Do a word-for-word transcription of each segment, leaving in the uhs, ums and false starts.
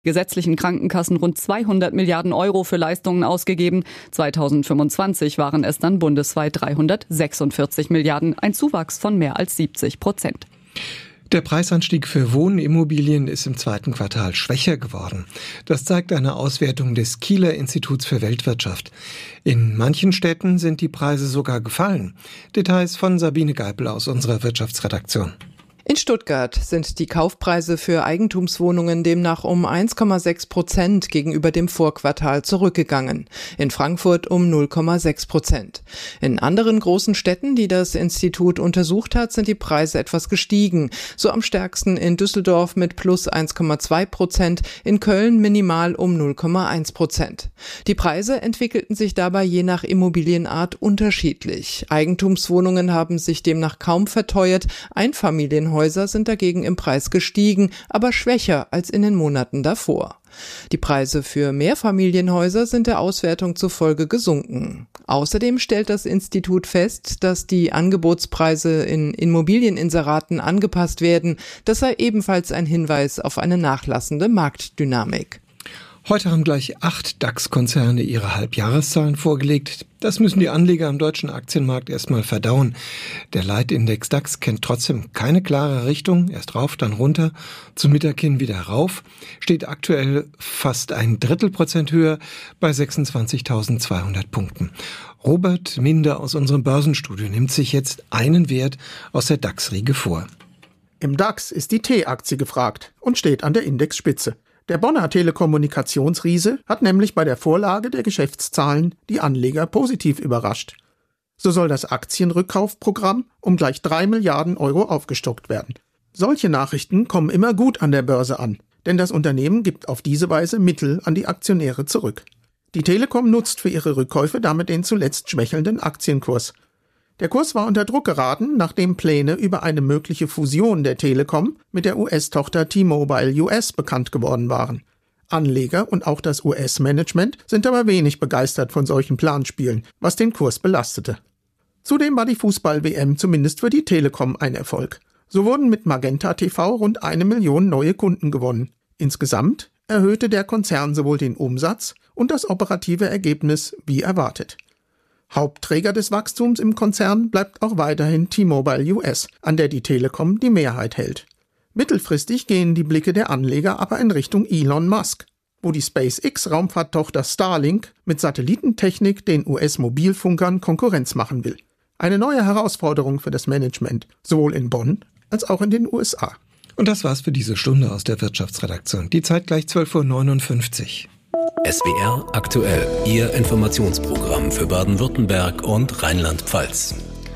Gesetzlichen Krankenkassen rund zweihundert Milliarden Euro für Leistungen ausgegeben. zweitausendfünfundzwanzig waren es dann bundesweit dreihundertsechsundvierzig Milliarden, ein Zuwachs von mehr als siebzig Prozent. Der Preisanstieg für Wohnimmobilien ist im zweiten Quartal schwächer geworden. Das zeigt eine Auswertung des Kieler Instituts für Weltwirtschaft. In manchen Städten sind die Preise sogar gefallen. Details von Sabine Geipel aus unserer Wirtschaftsredaktion. In Stuttgart sind die Kaufpreise für Eigentumswohnungen demnach um eins Komma sechs Prozent gegenüber dem Vorquartal zurückgegangen. In Frankfurt um null Komma sechs Prozent. In anderen großen Städten, die das Institut untersucht hat, sind die Preise etwas gestiegen. So am stärksten in Düsseldorf mit plus eins Komma zwei Prozent, in Köln minimal um null Komma eins Prozent. Die Preise entwickelten sich dabei je nach Immobilienart unterschiedlich. Eigentumswohnungen haben sich demnach kaum verteuert, Einfamilienhäuser Häuser sind dagegen im Preis gestiegen, aber schwächer als in den Monaten davor. Die Preise für Mehrfamilienhäuser sind der Auswertung zufolge gesunken. Außerdem stellt das Institut fest, dass die Angebotspreise in Immobilieninseraten angepasst werden. Das sei ebenfalls ein Hinweis auf eine nachlassende Marktdynamik. Heute haben gleich acht DAX-Konzerne ihre Halbjahreszahlen vorgelegt. Das müssen die Anleger am deutschen Aktienmarkt erstmal verdauen. Der Leitindex DAX kennt trotzdem keine klare Richtung. Erst rauf, dann runter, zum Mittag hin wieder rauf. Steht aktuell fast ein Drittel Prozent höher bei sechsundzwanzigtausendzweihundert Punkten. Robert Minder aus unserem Börsenstudio nimmt sich jetzt einen Wert aus der DAX-Riege vor. Im DAX ist die T-Aktie gefragt und steht an der Indexspitze. Der Bonner Telekommunikationsriese hat nämlich bei der Vorlage der Geschäftszahlen die Anleger positiv überrascht. So soll das Aktienrückkaufprogramm um gleich drei Milliarden Euro aufgestockt werden. Solche Nachrichten kommen immer gut an der Börse an, denn das Unternehmen gibt auf diese Weise Mittel an die Aktionäre zurück. Die Telekom nutzt für ihre Rückkäufe damit den zuletzt schwächelnden Aktienkurs. Der Kurs war unter Druck geraten, nachdem Pläne über eine mögliche Fusion der Telekom mit der U S-Tochter T-Mobile U S bekannt geworden waren. Anleger und auch das U S-Management sind aber wenig begeistert von solchen Planspielen, was den Kurs belastete. Zudem war die Fußball-W M zumindest für die Telekom ein Erfolg. So wurden mit Magenta T V rund eine Million neue Kunden gewonnen. Insgesamt erhöhte der Konzern sowohl den Umsatz und das operative Ergebnis wie erwartet. Hauptträger des Wachstums im Konzern bleibt auch weiterhin T-Mobile U S, an der die Telekom die Mehrheit hält. Mittelfristig gehen die Blicke der Anleger aber in Richtung Elon Musk, wo die SpaceX-Raumfahrttochter Starlink mit Satellitentechnik den U S-Mobilfunkern Konkurrenz machen will. Eine neue Herausforderung für das Management, sowohl in Bonn als auch in den U S A. Und das war's für diese Stunde aus der Wirtschaftsredaktion. Die Zeit gleich zwölf Uhr neunundfünfzig. S W R aktuell, Ihr Informationsprogramm für Baden-Württemberg und Rheinland-Pfalz.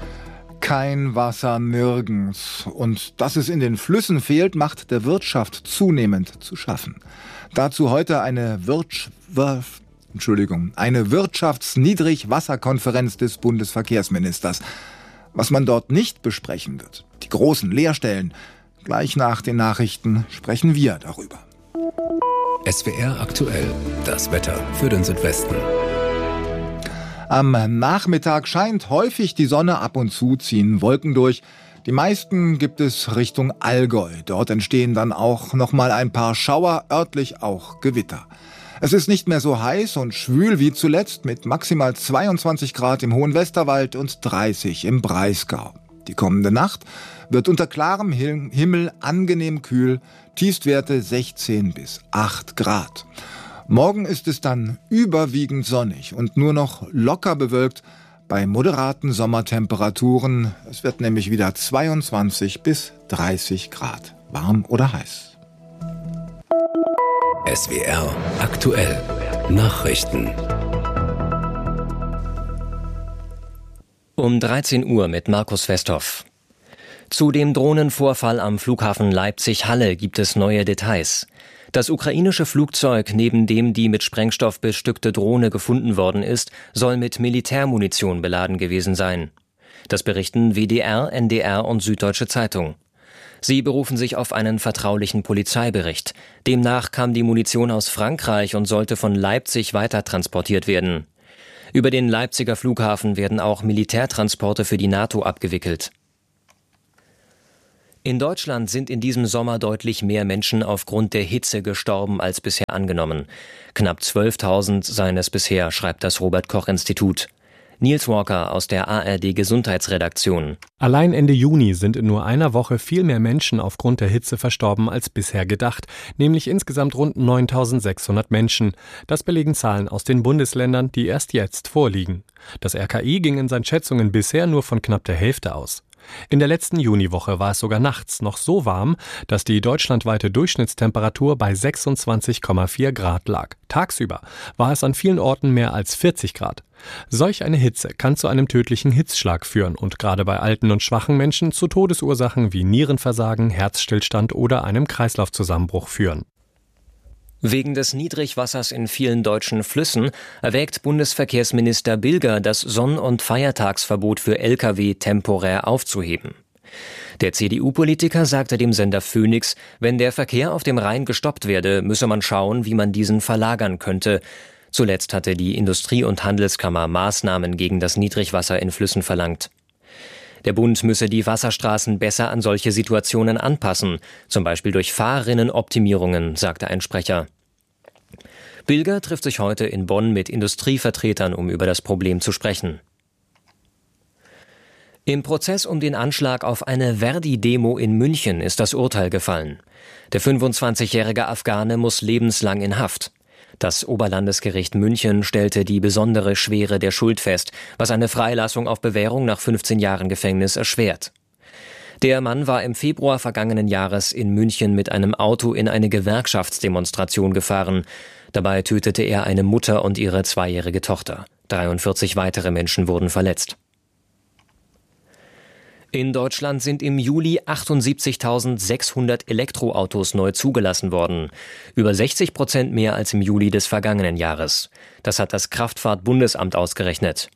Kein Wasser nirgends. Und dass es in den Flüssen fehlt, macht der Wirtschaft zunehmend zu schaffen. Dazu heute eine Wirtsch... Entschuldigung, eine Wirtschaftsniedrigwasserkonferenz des Bundesverkehrsministers. Was man dort nicht besprechen wird, die großen Leerstellen. Gleich nach den Nachrichten sprechen wir darüber. S W R aktuell, das Wetter für den Südwesten. Am Nachmittag scheint häufig die Sonne, ab und zu ziehen Wolken durch. Die meisten gibt es Richtung Allgäu. Dort entstehen dann auch nochmal ein paar Schauer, örtlich auch Gewitter. Es ist nicht mehr so heiß und schwül wie zuletzt mit maximal zweiundzwanzig Grad im Hohen Westerwald und dreißig im Breisgau. Die kommende Nacht wird unter klarem Himmel angenehm kühl, Tiefstwerte sechzehn bis acht Grad. Morgen ist es dann überwiegend sonnig und nur noch locker bewölkt bei moderaten Sommertemperaturen. Es wird nämlich wieder zweiundzwanzig bis dreißig Grad. Warm oder heiß. S W R aktuell. Nachrichten. Um dreizehn Uhr mit Markus Westhoff. Zu dem Drohnenvorfall am Flughafen Leipzig-Halle gibt es neue Details. Das ukrainische Flugzeug, neben dem die mit Sprengstoff bestückte Drohne gefunden worden ist, soll mit Militärmunition beladen gewesen sein. Das berichten W D R, N D R und Süddeutsche Zeitung. Sie berufen sich auf einen vertraulichen Polizeibericht. Demnach kam die Munition aus Frankreich und sollte von Leipzig weiter transportiert werden. Über den Leipziger Flughafen werden auch Militärtransporte für die NATO abgewickelt. In Deutschland sind in diesem Sommer deutlich mehr Menschen aufgrund der Hitze gestorben als bisher angenommen. Knapp zwölftausend seien es bisher, schreibt das Robert-Koch-Institut. Nils Walker aus der A R D-Gesundheitsredaktion. Allein Ende Juni sind in nur einer Woche viel mehr Menschen aufgrund der Hitze verstorben als bisher gedacht, nämlich insgesamt rund neuntausendsechshundert Menschen. Das belegen Zahlen aus den Bundesländern, die erst jetzt vorliegen. Das R K I ging in seinen Schätzungen bisher nur von knapp der Hälfte aus. In der letzten Juniwoche war es sogar nachts noch so warm, dass die deutschlandweite Durchschnittstemperatur bei sechsundzwanzig Komma vier Grad lag. Tagsüber war es an vielen Orten mehr als vierzig Grad. Solch eine Hitze kann zu einem tödlichen Hitzschlag führen und gerade bei alten und schwachen Menschen zu Todesursachen wie Nierenversagen, Herzstillstand oder einem Kreislaufzusammenbruch führen. Wegen des Niedrigwassers in vielen deutschen Flüssen erwägt Bundesverkehrsminister Bilger, das Sonn- und Feiertagsverbot für L K W temporär aufzuheben. Der C D U-Politiker sagte dem Sender Phoenix, wenn der Verkehr auf dem Rhein gestoppt werde, müsse man schauen, wie man diesen verlagern könnte. Zuletzt hatte die Industrie- und Handelskammer Maßnahmen gegen das Niedrigwasser in Flüssen verlangt. Der Bund müsse die Wasserstraßen besser an solche Situationen anpassen, zum Beispiel durch Fahrrinnenoptimierungen, sagte ein Sprecher. Bilger trifft sich heute in Bonn mit Industrievertretern, um über das Problem zu sprechen. Im Prozess um den Anschlag auf eine Verdi-Demo in München ist das Urteil gefallen. Der fünfundzwanzigjährige Afghane muss lebenslang in Haft. Das Oberlandesgericht München stellte die besondere Schwere der Schuld fest, was eine Freilassung auf Bewährung nach fünfzehn Jahren Gefängnis erschwert. Der Mann war im Februar vergangenen Jahres in München mit einem Auto in eine Gewerkschaftsdemonstration gefahren. Dabei tötete er eine Mutter und ihre zweijährige Tochter. dreiundvierzig weitere Menschen wurden verletzt. In Deutschland sind im Juli achtundsiebzigtausendsechshundert Elektroautos neu zugelassen worden. Über sechzig Prozent mehr als im Juli des vergangenen Jahres. Das hat das Kraftfahrt-Bundesamt ausgerechnet.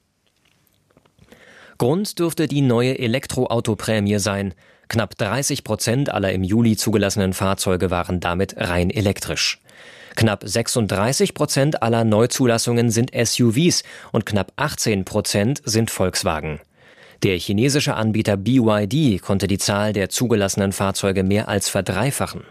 Grund dürfte die neue Elektroautoprämie sein. Knapp dreißig Prozent aller im Juli zugelassenen Fahrzeuge waren damit rein elektrisch. Knapp sechsunddreißig Prozent aller Neuzulassungen sind S U Vs und knapp achtzehn Prozent sind Volkswagen. Der chinesische Anbieter B Y D konnte die Zahl der zugelassenen Fahrzeuge mehr als verdreifachen.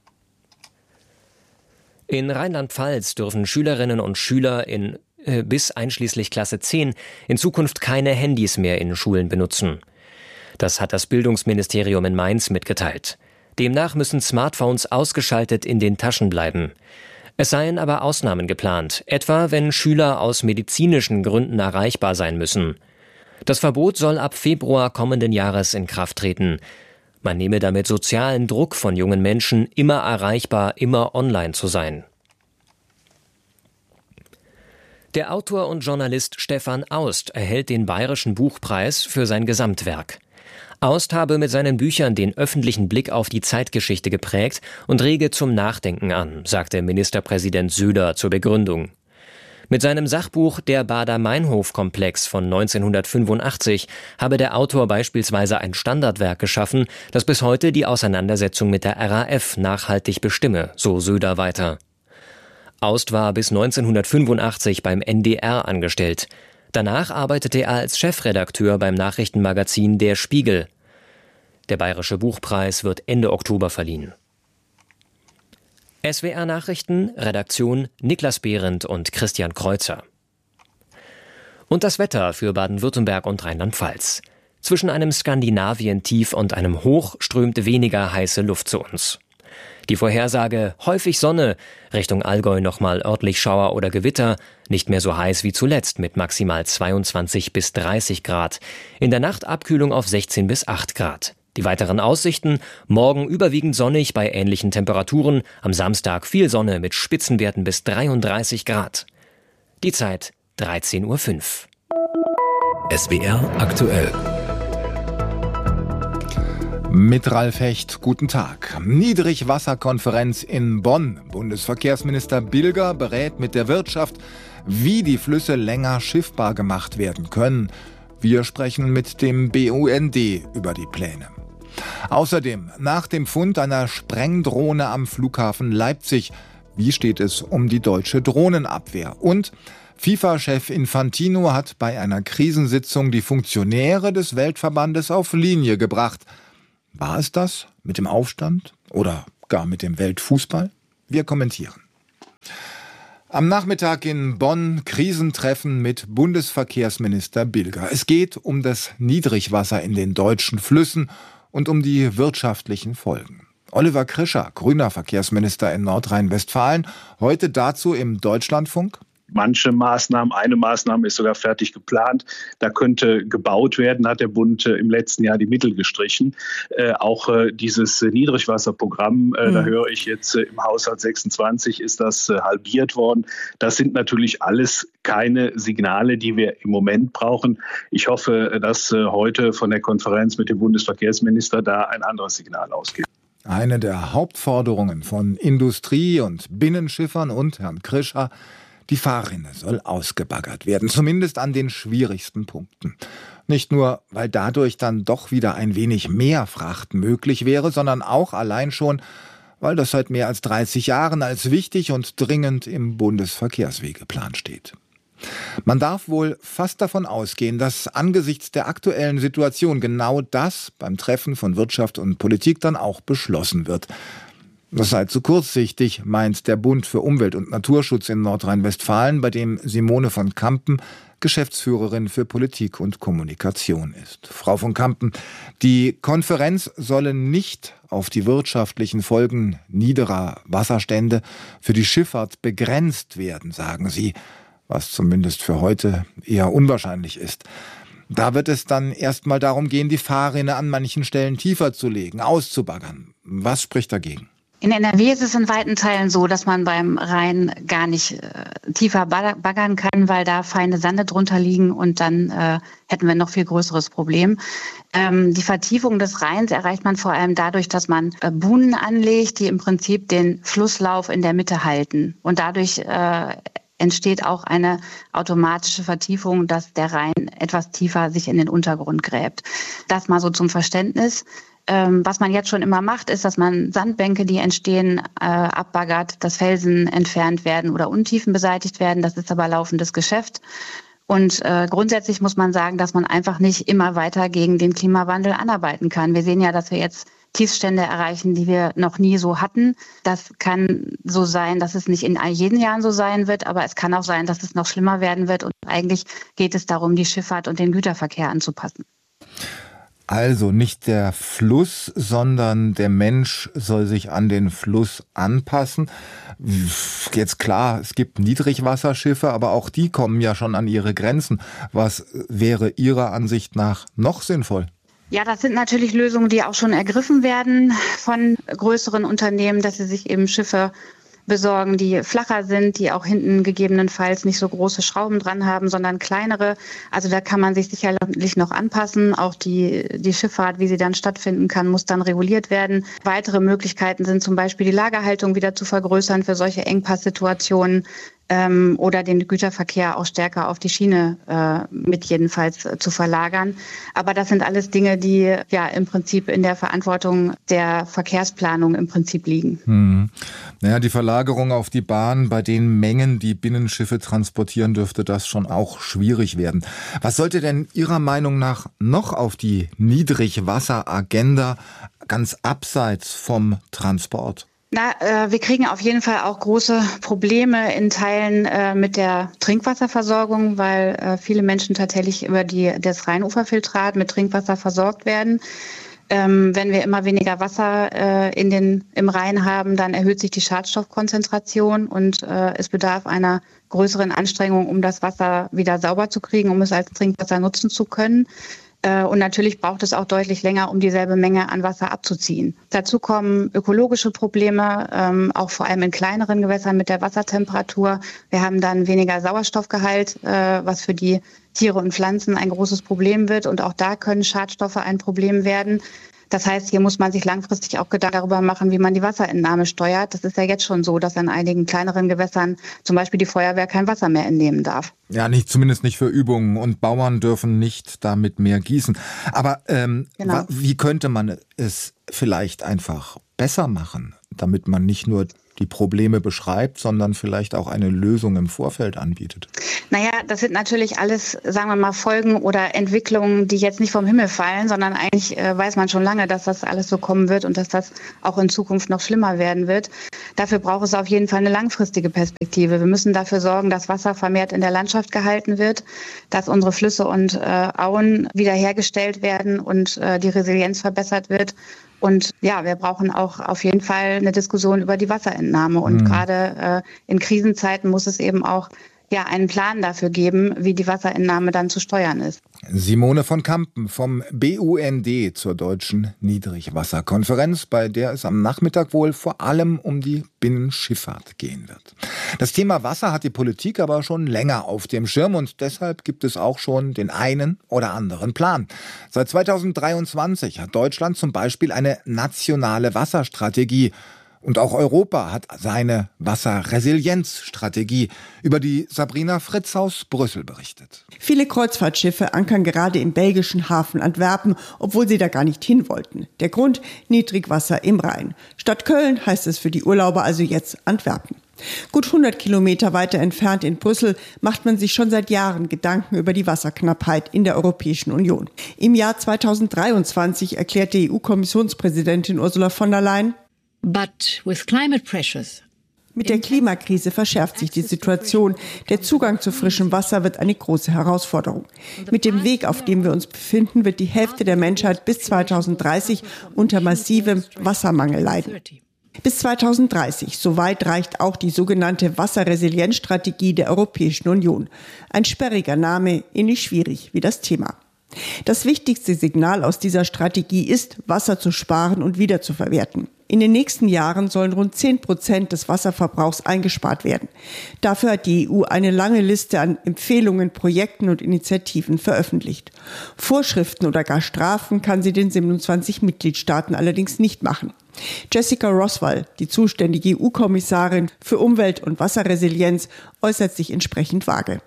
In Rheinland-Pfalz dürfen Schülerinnen und Schüler in äh, bis einschließlich Klasse zehn in Zukunft keine Handys mehr in Schulen benutzen. Das hat das Bildungsministerium in Mainz mitgeteilt. Demnach müssen Smartphones ausgeschaltet in den Taschen bleiben. Es seien aber Ausnahmen geplant, etwa wenn Schüler aus medizinischen Gründen erreichbar sein müssen. Das Verbot soll ab Februar kommenden Jahres in Kraft treten. Man nehme damit sozialen Druck von jungen Menschen, immer erreichbar, immer online zu sein. Der Autor und Journalist Stefan Aust erhält den Bayerischen Buchpreis für sein Gesamtwerk. Aust habe mit seinen Büchern den öffentlichen Blick auf die Zeitgeschichte geprägt und rege zum Nachdenken an, sagte Ministerpräsident Söder zur Begründung. Mit seinem Sachbuch Der Baader-Meinhof-Komplex von neunzehnhundertfünfundachtzig habe der Autor beispielsweise ein Standardwerk geschaffen, das bis heute die Auseinandersetzung mit der R A F nachhaltig bestimme, so Söder weiter. Aust war bis neunzehnhundertfünfundachtzig beim N D R angestellt. Danach arbeitete er als Chefredakteur beim Nachrichtenmagazin Der Spiegel. Der Bayerische Buchpreis wird Ende Oktober verliehen. S W R Nachrichten, Redaktion Niklas Behrendt und Christian Kreuzer. Und das Wetter für Baden-Württemberg und Rheinland-Pfalz. Zwischen einem Skandinavien-Tief und einem Hoch strömt weniger heiße Luft zu uns. Die Vorhersage: häufig Sonne, Richtung Allgäu nochmal örtlich Schauer oder Gewitter, nicht mehr so heiß wie zuletzt mit maximal zweiundzwanzig bis dreißig Grad. In der Nacht Abkühlung auf sechzehn bis acht Grad. Die weiteren Aussichten: morgen überwiegend sonnig bei ähnlichen Temperaturen, am Samstag viel Sonne mit Spitzenwerten bis dreiunddreißig Grad. Die Zeit dreizehn Uhr fünf. S W R aktuell. Mit Ralf Hecht, guten Tag. Niedrigwasserkonferenz in Bonn. Bundesverkehrsminister Bilger berät mit der Wirtschaft, wie die Flüsse länger schiffbar gemacht werden können. Wir sprechen mit dem B U N D über die Pläne. Außerdem, nach dem Fund einer Sprengdrohne am Flughafen Leipzig, wie steht es um die deutsche Drohnenabwehr? Und FIFA-Chef Infantino hat bei einer Krisensitzung die Funktionäre des Weltverbandes auf Linie gebracht. War es das mit dem Aufstand oder gar mit dem Weltfußball? Wir kommentieren. Am Nachmittag in Bonn Krisentreffen mit Bundesverkehrsminister Bilger. Es geht um das Niedrigwasser in den deutschen Flüssen und um die wirtschaftlichen Folgen. Oliver Krischer, grüner Verkehrsminister in Nordrhein-Westfalen, heute dazu im Deutschlandfunk. Manche Maßnahmen, eine Maßnahme ist sogar fertig geplant. Da könnte gebaut werden, hat der Bund äh, im letzten Jahr die Mittel gestrichen. Äh, auch äh, dieses äh, Niedrigwasserprogramm, äh, mhm. da höre ich jetzt äh, im Haushalt sechsundzwanzig ist das äh, halbiert worden. Das sind natürlich alles keine Signale, die wir im Moment brauchen. Ich hoffe, dass äh, heute von der Konferenz mit dem Bundesverkehrsminister da ein anderes Signal ausgeht. Eine der Hauptforderungen von Industrie- und Binnenschiffern und Herrn Krischer: Die Fahrrinne soll ausgebaggert werden, zumindest an den schwierigsten Punkten. Nicht nur, weil dadurch dann doch wieder ein wenig mehr Fracht möglich wäre, sondern auch allein schon, weil das seit mehr als dreißig Jahren als wichtig und dringend im Bundesverkehrswegeplan steht. Man darf wohl fast davon ausgehen, dass angesichts der aktuellen Situation genau das beim Treffen von Wirtschaft und Politik dann auch beschlossen wird. Das sei zu kurzsichtig, meint der Bund für Umwelt und Naturschutz in Nordrhein-Westfalen, bei dem Simone von Kampen Geschäftsführerin für Politik und Kommunikation ist. Frau von Kampen, die Konferenz solle nicht auf die wirtschaftlichen Folgen niederer Wasserstände für die Schifffahrt begrenzt werden, sagen Sie, was zumindest für heute eher unwahrscheinlich ist. Da wird es dann erstmal darum gehen, die Fahrrinne an manchen Stellen tiefer zu legen, auszubaggern. Was spricht dagegen? In N R W ist es in weiten Teilen so, dass man beim Rhein gar nicht äh, tiefer baggern kann, weil da feine Sande drunter liegen und dann äh, hätten wir ein noch viel größeres Problem. Ähm, die Vertiefung des Rheins erreicht man vor allem dadurch, dass man äh, Buhnen anlegt, die im Prinzip den Flusslauf in der Mitte halten. Und dadurch äh, entsteht auch eine automatische Vertiefung, dass der Rhein etwas tiefer sich in den Untergrund gräbt. Das mal so zum Verständnis. Ähm, was man jetzt schon immer macht, ist, dass man Sandbänke, die entstehen, äh, abbaggert, dass Felsen entfernt werden oder Untiefen beseitigt werden. Das ist aber laufendes Geschäft. Und äh, grundsätzlich muss man sagen, dass man einfach nicht immer weiter gegen den Klimawandel anarbeiten kann. Wir sehen ja, dass wir jetzt Tiefstände erreichen, die wir noch nie so hatten. Das kann so sein, dass es nicht in jeden Jahren so sein wird, aber es kann auch sein, dass es noch schlimmer werden wird. Und eigentlich geht es darum, die Schifffahrt und den Güterverkehr anzupassen. Also nicht der Fluss, sondern der Mensch soll sich an den Fluss anpassen. Jetzt klar, es gibt Niedrigwasserschiffe, aber auch die kommen ja schon an ihre Grenzen. Was wäre Ihrer Ansicht nach noch sinnvoll? Ja, das sind natürlich Lösungen, die auch schon ergriffen werden von größeren Unternehmen, dass sie sich eben Schiffe besorgen, die flacher sind, die auch hinten gegebenenfalls nicht so große Schrauben dran haben, sondern kleinere. Also da kann man sich sicherlich noch anpassen. Auch die, die Schifffahrt, wie sie dann stattfinden kann, muss dann reguliert werden. Weitere Möglichkeiten sind zum Beispiel die Lagerhaltung wieder zu vergrößern für solche Engpasssituationen. Ähm, oder den Güterverkehr auch stärker auf die Schiene äh, mit jedenfalls äh, zu verlagern. Aber das sind alles Dinge, die ja im Prinzip in der Verantwortung der Verkehrsplanung im Prinzip liegen. Hm. Naja, die Verlagerung auf die Bahn bei den Mengen, die Binnenschiffe transportieren, dürfte das schon auch schwierig werden. Was sollte denn Ihrer Meinung nach noch auf die Niedrigwasseragenda ganz abseits vom Transport? Na, äh, wir kriegen auf jeden Fall auch große Probleme in Teilen äh, mit der Trinkwasserversorgung, weil äh, viele Menschen tatsächlich über die, das Rheinuferfiltrat mit Trinkwasser versorgt werden. Ähm, wenn wir immer weniger Wasser äh, in den, im Rhein haben, dann erhöht sich die Schadstoffkonzentration und äh, es bedarf einer größeren Anstrengung, um das Wasser wieder sauber zu kriegen, um es als Trinkwasser nutzen zu können. Und natürlich braucht es auch deutlich länger, um dieselbe Menge an Wasser abzuziehen. Dazu kommen ökologische Probleme, ähm, auch vor allem in kleineren Gewässern mit der Wassertemperatur. Wir haben dann weniger Sauerstoffgehalt, äh, was für die Tiere und Pflanzen ein großes Problem wird. Und auch da können Schadstoffe ein Problem werden. Das heißt, hier muss man sich langfristig auch Gedanken darüber machen, wie man die Wasserentnahme steuert. Das ist ja jetzt schon so, dass an einigen kleineren Gewässern zum Beispiel die Feuerwehr kein Wasser mehr entnehmen darf. Ja, nicht, zumindest nicht für Übungen, und Bauern dürfen nicht damit mehr gießen. Aber ähm, genau. Wie könnte man es vielleicht einfach besser machen, damit man nicht nur die Probleme beschreibt, sondern vielleicht auch eine Lösung im Vorfeld anbietet? Naja, das sind natürlich alles, sagen wir mal, Folgen oder Entwicklungen, die jetzt nicht vom Himmel fallen, sondern eigentlich äh, weiß man schon lange, dass das alles so kommen wird und dass das auch in Zukunft noch schlimmer werden wird. Dafür braucht es auf jeden Fall eine langfristige Perspektive. Wir müssen dafür sorgen, dass Wasser vermehrt in der Landschaft gehalten wird, dass unsere Flüsse und äh, Auen wiederhergestellt werden und äh, die Resilienz verbessert wird. Und ja, wir brauchen auch auf jeden Fall eine Diskussion über die Wasserentnahme. Und mhm. gerade äh, in Krisenzeiten muss es eben auch ja einen Plan dafür geben, wie die Wasserentnahme dann zu steuern ist. Simone von Kampen vom B U N D zur Deutschen Niedrigwasserkonferenz, bei der es am Nachmittag wohl vor allem um die Binnenschifffahrt gehen wird. Das Thema Wasser hat die Politik aber schon länger auf dem Schirm und deshalb gibt es auch schon den einen oder anderen Plan. Seit zweitausenddreiundzwanzig hat Deutschland zum Beispiel eine nationale Wasserstrategie. Und auch Europa hat seine Wasserresilienzstrategie, über die Sabrina Fritz aus Brüssel berichtet. Viele Kreuzfahrtschiffe ankern gerade im belgischen Hafen Antwerpen, obwohl sie da gar nicht hin wollten. Der Grund: Niedrigwasser im Rhein. Statt Köln heißt es für die Urlauber also jetzt Antwerpen. Gut hundert Kilometer weiter entfernt in Brüssel macht man sich schon seit Jahren Gedanken über die Wasserknappheit in der Europäischen Union. Im Jahr zweitausenddreiundzwanzig erklärte E U-Kommissionspräsidentin Ursula von der Leyen: But with climate pressures. Mit der Klimakrise verschärft sich die Situation. Der Zugang zu frischem Wasser wird eine große Herausforderung. Mit dem Weg, auf dem wir uns befinden, wird die Hälfte der Menschheit bis zweitausenddreißig unter massivem Wassermangel leiden. Bis zweitausenddreißig, soweit reicht auch die sogenannte Wasserresilienzstrategie der Europäischen Union. Ein sperriger Name, ähnlich schwierig wie das Thema. Das wichtigste Signal aus dieser Strategie ist, Wasser zu sparen und wiederzuverwerten. In den nächsten Jahren sollen rund zehn Prozent des Wasserverbrauchs eingespart werden. Dafür hat die E U eine lange Liste an Empfehlungen, Projekten und Initiativen veröffentlicht. Vorschriften oder gar Strafen kann sie den siebenundzwanzig Mitgliedstaaten allerdings nicht machen. Jessica Roswell, die zuständige E U-Kommissarin für Umwelt- und Wasserresilienz, äußert sich entsprechend vage.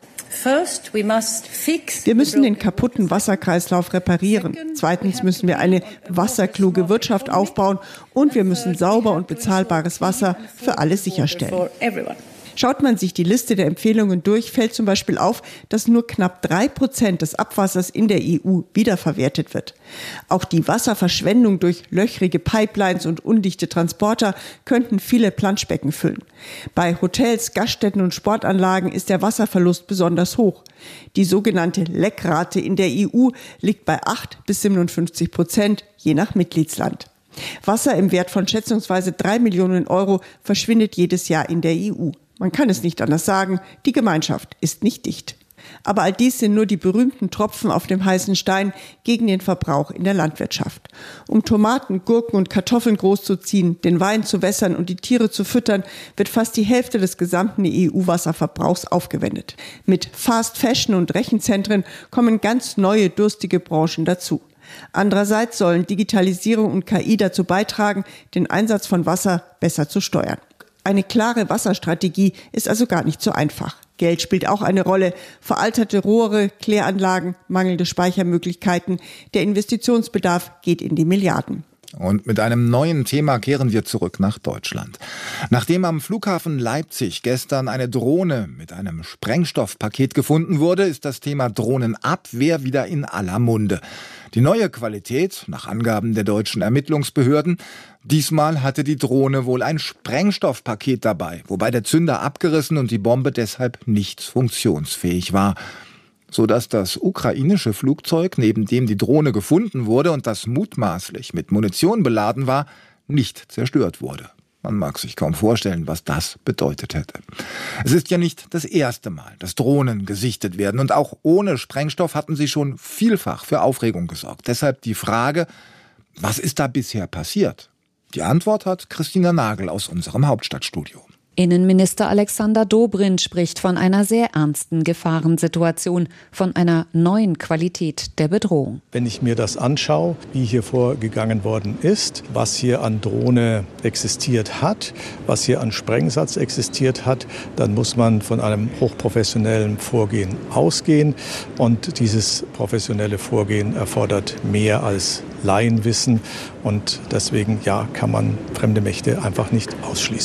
Wir müssen den kaputten Wasserkreislauf reparieren. Zweitens müssen wir eine wasserkluge Wirtschaft aufbauen und wir müssen sauber und bezahlbares Wasser für alle sicherstellen. Schaut man sich die Liste der Empfehlungen durch, fällt zum Beispiel auf, dass nur knapp drei Prozent des Abwassers in der E U wiederverwertet wird. Auch die Wasserverschwendung durch löchrige Pipelines und undichte Transporter könnten viele Planschbecken füllen. Bei Hotels, Gaststätten und Sportanlagen ist der Wasserverlust besonders hoch. Die sogenannte Leckrate in der E U liegt bei acht bis siebenundfünfzig Prozent, je nach Mitgliedsland. Wasser im Wert von schätzungsweise drei Millionen Euro verschwindet jedes Jahr in der E U. Man kann es nicht anders sagen, die Gemeinschaft ist nicht dicht. Aber all dies sind nur die berühmten Tropfen auf dem heißen Stein gegen den Verbrauch in der Landwirtschaft. Um Tomaten, Gurken und Kartoffeln großzuziehen, den Wein zu wässern und die Tiere zu füttern, wird fast die Hälfte des gesamten E U-Wasserverbrauchs aufgewendet. Mit Fast Fashion und Rechenzentren kommen ganz neue, durstige Branchen dazu. Andererseits sollen Digitalisierung und K I dazu beitragen, den Einsatz von Wasser besser zu steuern. Eine klare Wasserstrategie ist also gar nicht so einfach. Geld spielt auch eine Rolle. Veralterte Rohre, Kläranlagen, mangelnde Speichermöglichkeiten. Der Investitionsbedarf geht in die Milliarden. Und mit einem neuen Thema kehren wir zurück nach Deutschland. Nachdem am Flughafen Leipzig gestern eine Drohne mit einem Sprengstoffpaket gefunden wurde, ist das Thema Drohnenabwehr wieder in aller Munde. Die neue Qualität, nach Angaben der deutschen Ermittlungsbehörden, diesmal hatte die Drohne wohl ein Sprengstoffpaket dabei, wobei der Zünder abgerissen und die Bombe deshalb nicht funktionsfähig war. Sodass das ukrainische Flugzeug, neben dem die Drohne gefunden wurde und das mutmaßlich mit Munition beladen war, nicht zerstört wurde. Man mag sich kaum vorstellen, was das bedeutet hätte. Es ist ja nicht das erste Mal, dass Drohnen gesichtet werden. Und auch ohne Sprengstoff hatten sie schon vielfach für Aufregung gesorgt. Deshalb die Frage, was ist da bisher passiert? Die Antwort hat Christina Nagel aus unserem Hauptstadtstudio. Innenminister Alexander Dobrindt spricht von einer sehr ernsten Gefahrensituation, von einer neuen Qualität der Bedrohung. Wenn ich mir das anschaue, wie hier vorgegangen worden ist, was hier an Drohne existiert hat, was hier an Sprengsatz existiert hat, dann muss man von einem hochprofessionellen Vorgehen ausgehen. Und dieses professionelle Vorgehen erfordert mehr als Laienwissen. Und deswegen ja, kann man fremde Mächte einfach nicht ausschließen.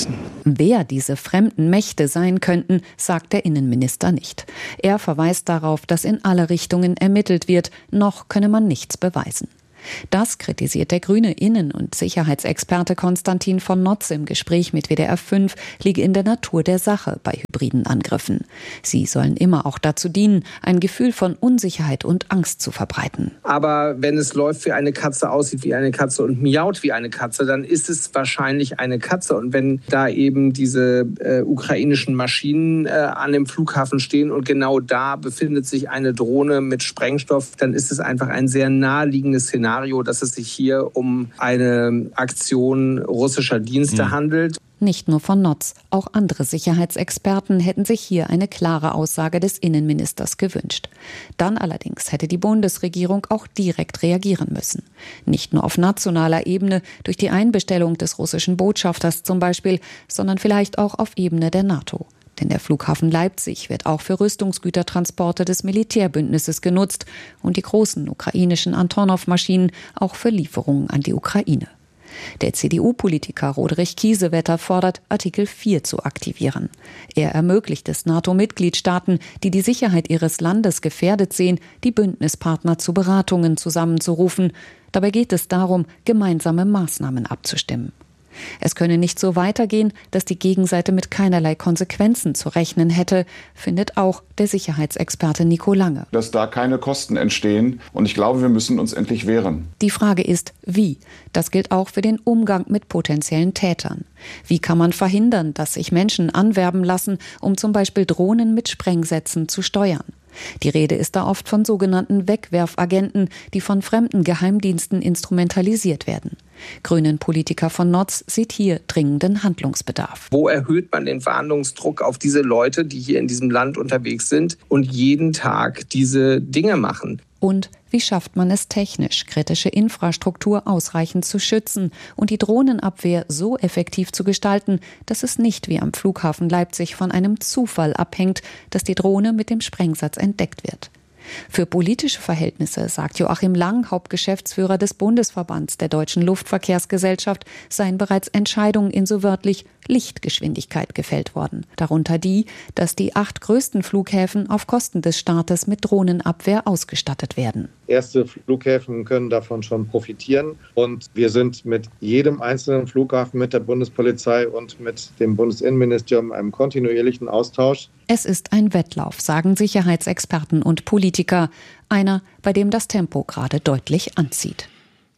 Wer diese fremden Mächte sein könnten, sagt der Innenminister nicht. Er verweist darauf, dass in alle Richtungen ermittelt wird, noch könne man nichts beweisen. Das kritisiert der grüne Innen- und Sicherheitsexperte Konstantin von Notz im Gespräch mit W D R fünf, liege in der Natur der Sache bei hybriden Angriffen. Sie sollen immer auch dazu dienen, ein Gefühl von Unsicherheit und Angst zu verbreiten. Aber wenn es läuft wie eine Katze, aussieht wie eine Katze und miaut wie eine Katze, dann ist es wahrscheinlich eine Katze. Und wenn da eben diese äh, ukrainischen Maschinen äh, an dem Flughafen stehen und genau da befindet sich eine Drohne mit Sprengstoff, dann ist es einfach ein sehr naheliegendes Szenario, dass es sich hier um eine Aktion russischer Dienste mhm. handelt. Nicht nur von Notz, auch andere Sicherheitsexperten hätten sich hier eine klare Aussage des Innenministers gewünscht. Dann allerdings hätte die Bundesregierung auch direkt reagieren müssen. Nicht nur auf nationaler Ebene, durch die Einbestellung des russischen Botschafters zum Beispiel, sondern vielleicht auch auf Ebene der NATO. Denn der Flughafen Leipzig wird auch für Rüstungsgütertransporte des Militärbündnisses genutzt und die großen ukrainischen Antonov-Maschinen auch für Lieferungen an die Ukraine. Der C D U-Politiker Roderich Kiesewetter fordert, Artikel vier zu aktivieren. Er ermöglicht es NATO-Mitgliedstaaten, die die Sicherheit ihres Landes gefährdet sehen, die Bündnispartner zu Beratungen zusammenzurufen. Dabei geht es darum, gemeinsame Maßnahmen abzustimmen. Es könne nicht so weitergehen, dass die Gegenseite mit keinerlei Konsequenzen zu rechnen hätte, findet auch der Sicherheitsexperte Nico Lange. Dass da keine Kosten entstehen und ich glaube, wir müssen uns endlich wehren. Die Frage ist, wie? Das gilt auch für den Umgang mit potenziellen Tätern. Wie kann man verhindern, dass sich Menschen anwerben lassen, um zum Beispiel Drohnen mit Sprengsätzen zu steuern? Die Rede ist da oft von sogenannten Wegwerfagenten, die von fremden Geheimdiensten instrumentalisiert werden. Grünen-Politiker von Notz sieht hier dringenden Handlungsbedarf. Wo erhöht man den Verhandlungsdruck auf diese Leute, die hier in diesem Land unterwegs sind und jeden Tag diese Dinge machen? Und wie schafft man es technisch, kritische Infrastruktur ausreichend zu schützen und die Drohnenabwehr so effektiv zu gestalten, dass es nicht wie am Flughafen Leipzig von einem Zufall abhängt, dass die Drohne mit dem Sprengsatz entdeckt wird? Für politische Verhältnisse, sagt Joachim Lang, Hauptgeschäftsführer des Bundesverbands der Deutschen Luftverkehrsgesellschaft, seien bereits Entscheidungen in so wörtlich Lichtgeschwindigkeit gefällt worden. Darunter die, dass die acht größten Flughäfen auf Kosten des Staates mit Drohnenabwehr ausgestattet werden. Erste Flughäfen können davon schon profitieren und wir sind mit jedem einzelnen Flughafen, mit der Bundespolizei und mit dem Bundesinnenministerium in einem kontinuierlichen Austausch. Es ist ein Wettlauf, sagen Sicherheitsexperten und Politiker. Einer, bei dem das Tempo gerade deutlich anzieht.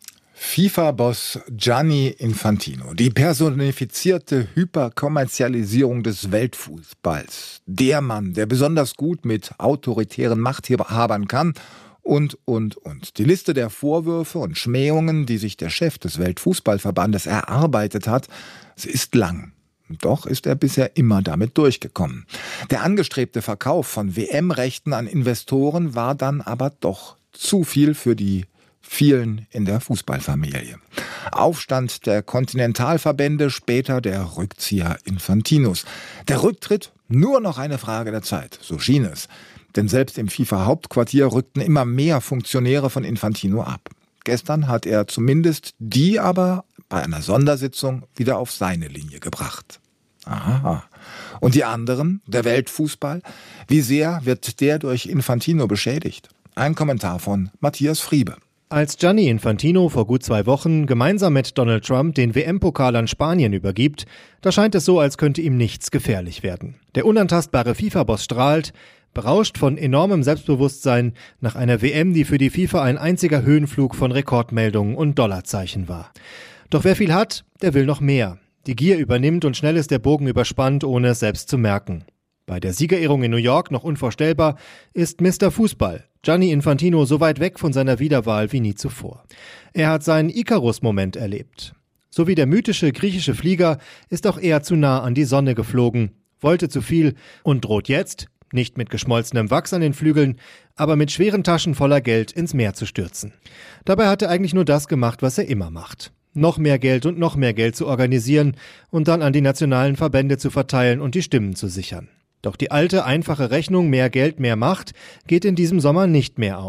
FIFA-Boss Gianni Infantino, die personifizierte Hyperkommerzialisierung des Weltfußballs. Der Mann, der besonders gut mit autoritären Machthabern kann und, und, und. Die Liste der Vorwürfe und Schmähungen, die sich der Chef des Weltfußballverbandes erarbeitet hat, sie ist lang. Doch ist er bisher immer damit durchgekommen. Der angestrebte Verkauf von W M-Rechten an Investoren war dann aber doch zu viel für die vielen in der Fußballfamilie. Aufstand der Kontinentalverbände, später der Rückzieher Infantinos. Der Rücktritt nur noch eine Frage der Zeit, so schien es. Denn selbst im FIFA-Hauptquartier rückten immer mehr Funktionäre von Infantino ab. Gestern hat er zumindest die aber bei einer Sondersitzung wieder auf seine Linie gebracht. Aha. Und die anderen, der Weltfußball, wie sehr wird der durch Infantino beschädigt? Ein Kommentar von Matthias Friebe. Als Gianni Infantino vor gut zwei Wochen gemeinsam mit Donald Trump den W M-Pokal an Spanien übergibt, da scheint es so, als könnte ihm nichts gefährlich werden. Der unantastbare FIFA-Boss strahlt, berauscht von enormem Selbstbewusstsein nach einer W M, die für die FIFA ein einziger Höhenflug von Rekordmeldungen und Dollarzeichen war. Doch wer viel hat, der will noch mehr. Die Gier übernimmt und schnell ist der Bogen überspannt, ohne es selbst zu merken. Bei der Siegerehrung in New York, noch unvorstellbar, ist Mister Fußball, Gianni Infantino, so weit weg von seiner Wiederwahl wie nie zuvor. Er hat seinen Icarus-Moment erlebt. So wie der mythische griechische Flieger ist auch er zu nah an die Sonne geflogen, wollte zu viel und droht jetzt, nicht mit geschmolzenem Wachs an den Flügeln, aber mit schweren Taschen voller Geld ins Meer zu stürzen. Dabei hat er eigentlich nur das gemacht, was er immer macht. Noch mehr Geld und noch mehr Geld zu organisieren und dann an die nationalen Verbände zu verteilen und die Stimmen zu sichern. Doch die alte, einfache Rechnung mehr Geld, mehr Macht geht in diesem Sommer nicht mehr auf.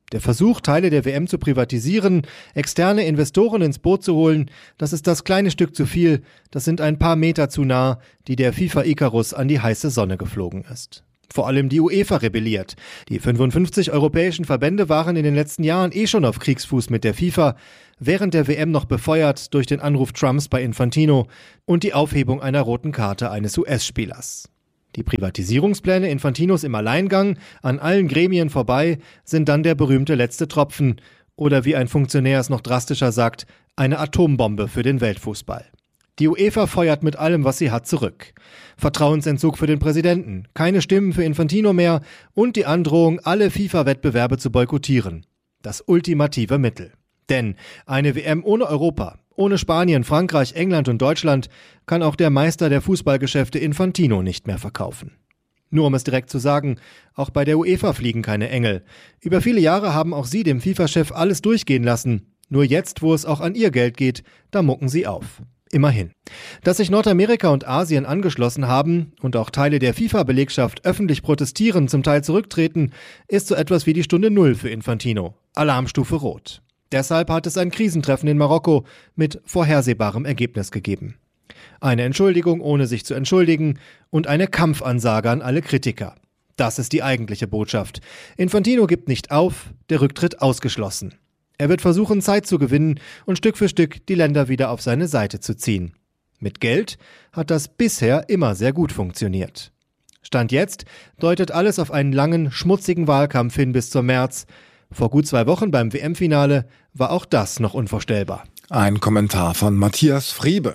Der Versuch, Teile der W M zu privatisieren, externe Investoren ins Boot zu holen, das ist das kleine Stück zu viel, das sind ein paar Meter zu nah, die der FIFA Icarus an die heiße Sonne geflogen ist. Vor allem die UEFA rebelliert. Die fünfundfünfzig europäischen Verbände waren in den letzten Jahren eh schon auf Kriegsfuß mit der FIFA, während der W M noch befeuert durch den Anruf Trumps bei Infantino und die Aufhebung einer roten Karte eines U S-Spielers. Die Privatisierungspläne Infantinos im Alleingang, an allen Gremien vorbei, sind dann der berühmte letzte Tropfen oder wie ein Funktionär es noch drastischer sagt, eine Atombombe für den Weltfußball. Die UEFA feuert mit allem, was sie hat, zurück. Vertrauensentzug für den Präsidenten, keine Stimmen für Infantino mehr und die Androhung, alle FIFA-Wettbewerbe zu boykottieren. Das ultimative Mittel. Denn eine W M ohne Europa, ohne Spanien, Frankreich, England und Deutschland kann auch der Meister der Fußballgeschäfte Infantino nicht mehr verkaufen. Nur um es direkt zu sagen, auch bei der UEFA fliegen keine Engel. Über viele Jahre haben auch sie dem FIFA-Chef alles durchgehen lassen. Nur jetzt, wo es auch an ihr Geld geht, da mucken sie auf. Immerhin. Dass sich Nordamerika und Asien angeschlossen haben und auch Teile der FIFA-Belegschaft öffentlich protestieren, zum Teil zurücktreten, ist so etwas wie die Stunde Null für Infantino. Alarmstufe Rot. Deshalb hat es ein Krisentreffen in Marokko mit vorhersehbarem Ergebnis gegeben. Eine Entschuldigung, ohne sich zu entschuldigen, und eine Kampfansage an alle Kritiker. Das ist die eigentliche Botschaft. Infantino gibt nicht auf, der Rücktritt ausgeschlossen. Er wird versuchen, Zeit zu gewinnen und Stück für Stück die Länder wieder auf seine Seite zu ziehen. Mit Geld hat das bisher immer sehr gut funktioniert. Stand jetzt deutet alles auf einen langen, schmutzigen Wahlkampf hin bis zum März. Vor gut zwei Wochen beim W M-Finale war auch das noch unvorstellbar. Ein Kommentar von Matthias Friebe.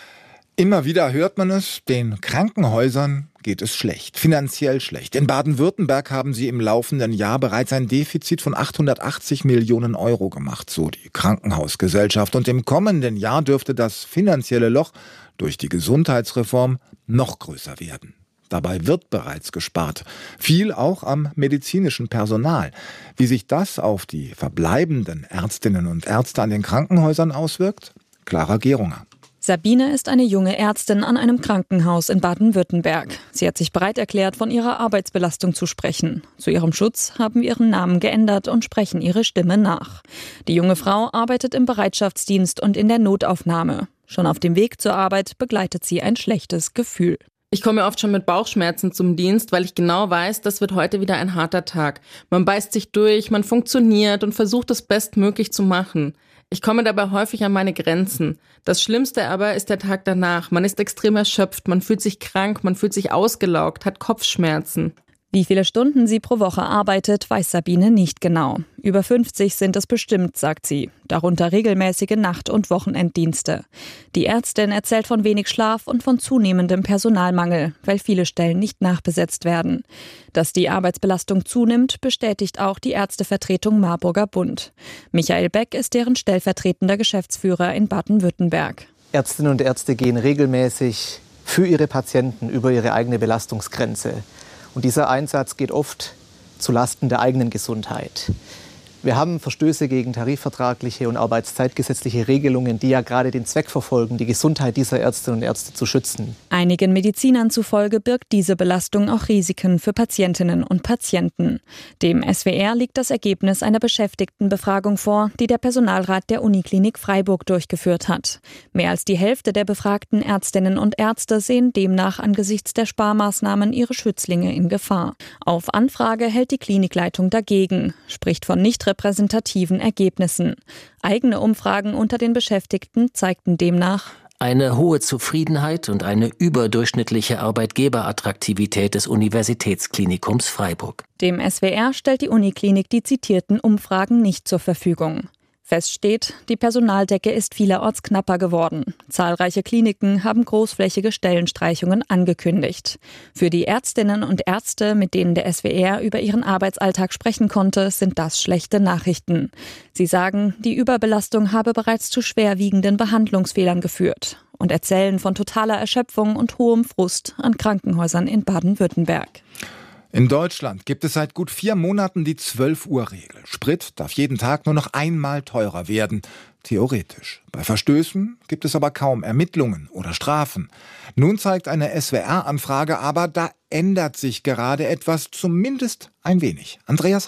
Immer wieder hört man es, den Krankenhäusern geht es schlecht, finanziell schlecht. In Baden-Württemberg haben sie im laufenden Jahr bereits ein Defizit von achthundertachtzig Millionen Euro gemacht, so die Krankenhausgesellschaft. Und im kommenden Jahr dürfte das finanzielle Loch durch die Gesundheitsreform noch größer werden. Dabei wird bereits gespart, viel auch am medizinischen Personal. Wie sich das auf die verbleibenden Ärztinnen und Ärzte an den Krankenhäusern auswirkt? Clara Gerunger. Sabine ist eine junge Ärztin an einem Krankenhaus in Baden-Württemberg. Sie hat sich bereit erklärt, von ihrer Arbeitsbelastung zu sprechen. Zu ihrem Schutz haben wir ihren Namen geändert und sprechen ihre Stimme nach. Die junge Frau arbeitet im Bereitschaftsdienst und in der Notaufnahme. Schon auf dem Weg zur Arbeit begleitet sie ein schlechtes Gefühl. Ich komme oft schon mit Bauchschmerzen zum Dienst, weil ich genau weiß, das wird heute wieder ein harter Tag. Man beißt sich durch, man funktioniert und versucht, es bestmöglich zu machen. Ich komme dabei häufig an meine Grenzen. Das Schlimmste aber ist der Tag danach. Man ist extrem erschöpft, man fühlt sich krank, man fühlt sich ausgelaugt, hat Kopfschmerzen. Wie viele Stunden sie pro Woche arbeitet, weiß Sabine nicht genau. Über fünfzig sind es bestimmt, sagt sie. Darunter regelmäßige Nacht- und Wochenenddienste. Die Ärztin erzählt von wenig Schlaf und von zunehmendem Personalmangel, weil viele Stellen nicht nachbesetzt werden. Dass die Arbeitsbelastung zunimmt, bestätigt auch die Ärztevertretung Marburger Bund. Michael Beck ist deren stellvertretender Geschäftsführer in Baden-Württemberg. Ärztinnen und Ärzte gehen regelmäßig für ihre Patienten über ihre eigene Belastungsgrenze. Und dieser Einsatz geht oft zulasten der eigenen Gesundheit. Wir haben Verstöße gegen tarifvertragliche und arbeitszeitgesetzliche Regelungen, die ja gerade den Zweck verfolgen, die Gesundheit dieser Ärztinnen und Ärzte zu schützen. Einigen Medizinern zufolge birgt diese Belastung auch Risiken für Patientinnen und Patienten. Dem S W R liegt das Ergebnis einer Beschäftigtenbefragung vor, die der Personalrat der Uniklinik Freiburg durchgeführt hat. Mehr als die Hälfte der befragten Ärztinnen und Ärzte sehen demnach angesichts der Sparmaßnahmen ihre Schützlinge in Gefahr. Auf Anfrage hält die Klinikleitung dagegen, spricht von nicht repräsentativen Ergebnissen. Eigene Umfragen unter den Beschäftigten zeigten demnach eine hohe Zufriedenheit und eine überdurchschnittliche Arbeitgeberattraktivität des Universitätsklinikums Freiburg. Dem S W R stellt die Uniklinik die zitierten Umfragen nicht zur Verfügung. Fest steht, die Personaldecke ist vielerorts knapper geworden. Zahlreiche Kliniken haben großflächige Stellenstreichungen angekündigt. Für die Ärztinnen und Ärzte, mit denen der S W R über ihren Arbeitsalltag sprechen konnte, sind das schlechte Nachrichten. Sie sagen, die Überbelastung habe bereits zu schwerwiegenden Behandlungsfehlern geführt und erzählen von totaler Erschöpfung und hohem Frust an Krankenhäusern in Baden-Württemberg. In Deutschland gibt es seit gut vier Monaten die zwölf-Uhr-Regel. Sprit darf jeden Tag nur noch einmal teurer werden. Theoretisch. Bei Verstößen gibt es aber kaum Ermittlungen oder Strafen. Nun zeigt eine S W R-Anfrage aber, da ändert sich gerade etwas, zumindest ein wenig. Andreas Hein.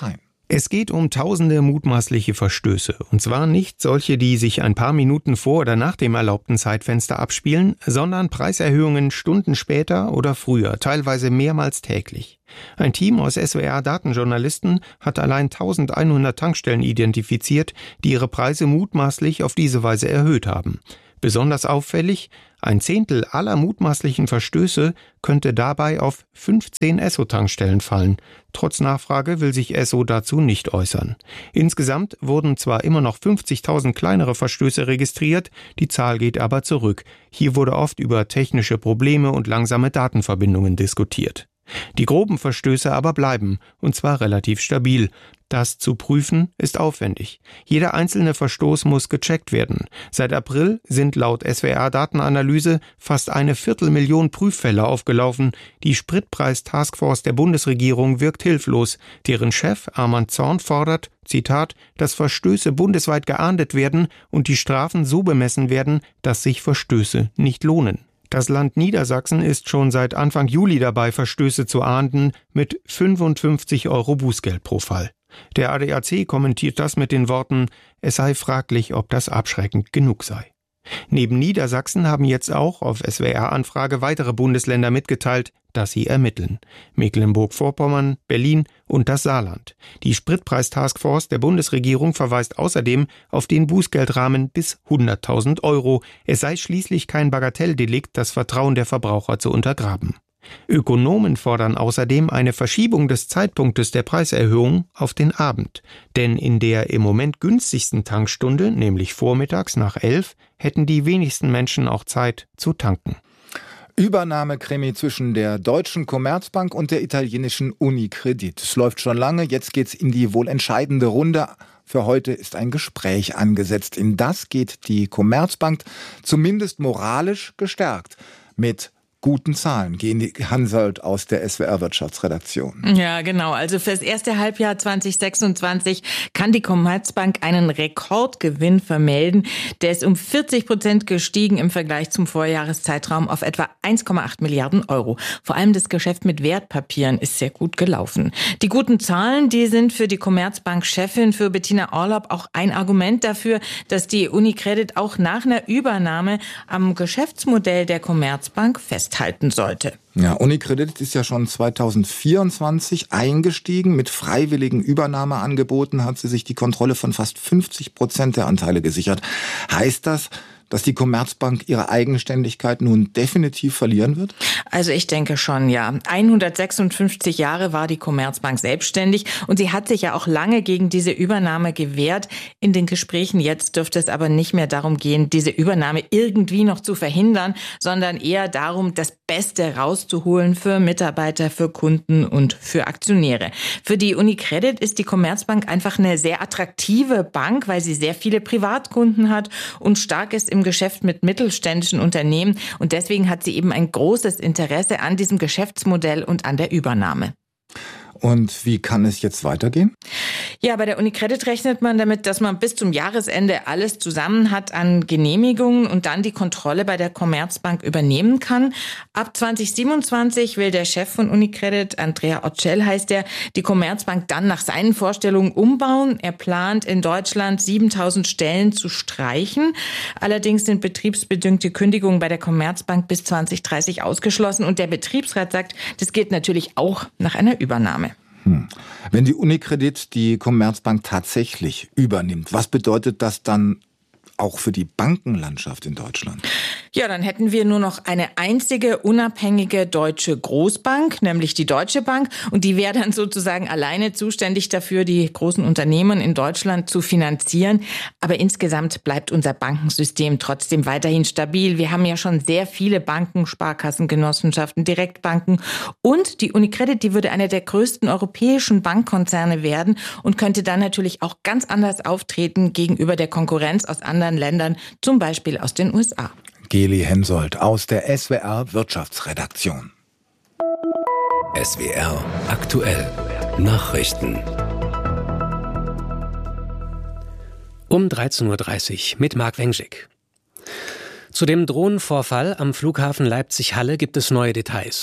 Es geht um tausende mutmaßliche Verstöße, und zwar nicht solche, die sich ein paar Minuten vor oder nach dem erlaubten Zeitfenster abspielen, sondern Preiserhöhungen Stunden später oder früher, teilweise mehrmals täglich. Ein Team aus S W R-Datenjournalisten hat allein eintausendeinhundert Tankstellen identifiziert, die ihre Preise mutmaßlich auf diese Weise erhöht haben. Besonders auffällig, ein Zehntel aller mutmaßlichen Verstöße könnte dabei auf fünfzehn Esso-Tankstellen fallen. Trotz Nachfrage will sich Esso dazu nicht äußern. Insgesamt wurden zwar immer noch fünfzigtausend kleinere Verstöße registriert, die Zahl geht aber zurück. Hier wurde oft über technische Probleme und langsame Datenverbindungen diskutiert. Die groben Verstöße aber bleiben, und zwar relativ stabil. Das zu prüfen ist aufwendig. Jeder einzelne Verstoß muss gecheckt werden. Seit April sind laut S W R-Datenanalyse fast eine Viertelmillion Prüffälle aufgelaufen. Die Spritpreis-Taskforce der Bundesregierung wirkt hilflos. Deren Chef Arman Zorn fordert, Zitat, dass Verstöße bundesweit geahndet werden und die Strafen so bemessen werden, dass sich Verstöße nicht lohnen. Das Land Niedersachsen ist schon seit Anfang Juli dabei, Verstöße zu ahnden, mit fünfundfünfzig Euro Bußgeld pro Fall. Der A D A C kommentiert das mit den Worten, es sei fraglich, ob das abschreckend genug sei. Neben Niedersachsen haben jetzt auch auf S W R-Anfrage weitere Bundesländer mitgeteilt, dass sie ermitteln. Mecklenburg-Vorpommern, Berlin und das Saarland. Die Spritpreis-Taskforce der Bundesregierung verweist außerdem auf den Bußgeldrahmen bis hunderttausend Euro. Es sei schließlich kein Bagatelldelikt, das Vertrauen der Verbraucher zu untergraben. Ökonomen fordern außerdem eine Verschiebung des Zeitpunktes der Preiserhöhung auf den Abend. Denn in der im Moment günstigsten Tankstunde, nämlich vormittags nach elf, hätten die wenigsten Menschen auch Zeit zu tanken. Übernahmekrimi zwischen der Deutschen Commerzbank und der italienischen Unicredit. Es läuft schon lange, jetzt geht's in die wohl entscheidende Runde. Für heute ist ein Gespräch angesetzt. In das geht die Commerzbank zumindest moralisch gestärkt. Mit guten Zahlen. Geni Hensoldt aus der S W R-Wirtschaftsredaktion. Ja, genau. Also fürs erste Halbjahr zwanzig sechsundzwanzig kann die Commerzbank einen Rekordgewinn vermelden. Der ist um vierzig Prozent gestiegen im Vergleich zum Vorjahreszeitraum auf etwa eins Komma acht Milliarden Euro. Vor allem das Geschäft mit Wertpapieren ist sehr gut gelaufen. Die guten Zahlen, die sind für die Commerzbank-Chefin, für Bettina Orlopp, auch ein Argument dafür, dass die Unicredit auch nach einer Übernahme am Geschäftsmodell der Commerzbank fest halten sollte. Ja, Unicredit ist ja schon zweitausendvierundzwanzig eingestiegen. Mit freiwilligen Übernahmeangeboten hat sie sich die Kontrolle von fast fünfzig Prozent der Anteile gesichert. Heißt das, dass die Commerzbank ihre Eigenständigkeit nun definitiv verlieren wird? Also ich denke schon, ja. hundertsechsundfünfzig Jahre war die Commerzbank selbstständig und sie hat sich ja auch lange gegen diese Übernahme gewehrt. In den Gesprächen jetzt dürfte es aber nicht mehr darum gehen, diese Übernahme irgendwie noch zu verhindern, sondern eher darum, das Beste rauszuholen für Mitarbeiter, für Kunden und für Aktionäre. Für die Unicredit ist die Commerzbank einfach eine sehr attraktive Bank, weil sie sehr viele Privatkunden hat und stark ist im Geschäft mit mittelständischen Unternehmen. Und deswegen hat sie eben ein großes Interesse an diesem Geschäftsmodell und an der Übernahme. Und wie kann es jetzt weitergehen? Ja, bei der Unicredit rechnet man damit, dass man bis zum Jahresende alles zusammen hat an Genehmigungen und dann die Kontrolle bei der Commerzbank übernehmen kann. Ab zwanzig siebenundzwanzig will der Chef von Unicredit, Andrea Ocel heißt er, die Commerzbank dann nach seinen Vorstellungen umbauen. Er plant in Deutschland siebentausend Stellen zu streichen. Allerdings sind betriebsbedingte Kündigungen bei der Commerzbank bis zwanzig dreißig ausgeschlossen und der Betriebsrat sagt, das geht natürlich auch nach einer Übernahme. Hm. Wenn die Unicredit die Commerzbank tatsächlich übernimmt, was bedeutet das dann auch für die Bankenlandschaft in Deutschland? Ja, dann hätten wir nur noch eine einzige unabhängige deutsche Großbank, nämlich die Deutsche Bank. Und die wäre dann sozusagen alleine zuständig dafür, die großen Unternehmen in Deutschland zu finanzieren. Aber insgesamt bleibt unser Bankensystem trotzdem weiterhin stabil. Wir haben ja schon sehr viele Banken, Sparkassen, Genossenschaften, Direktbanken. Und die Unicredit, die würde eine der größten europäischen Bankkonzerne werden und könnte dann natürlich auch ganz anders auftreten gegenüber der Konkurrenz aus anderen Ländern, zum Beispiel aus den U S A. Geli Hensoldt aus der S W R Wirtschaftsredaktion. S W R aktuell Nachrichten. Um dreizehn Uhr dreißig mit Marc Wengschik. Zu dem Drohnenvorfall am Flughafen Leipzig-Halle gibt es neue Details.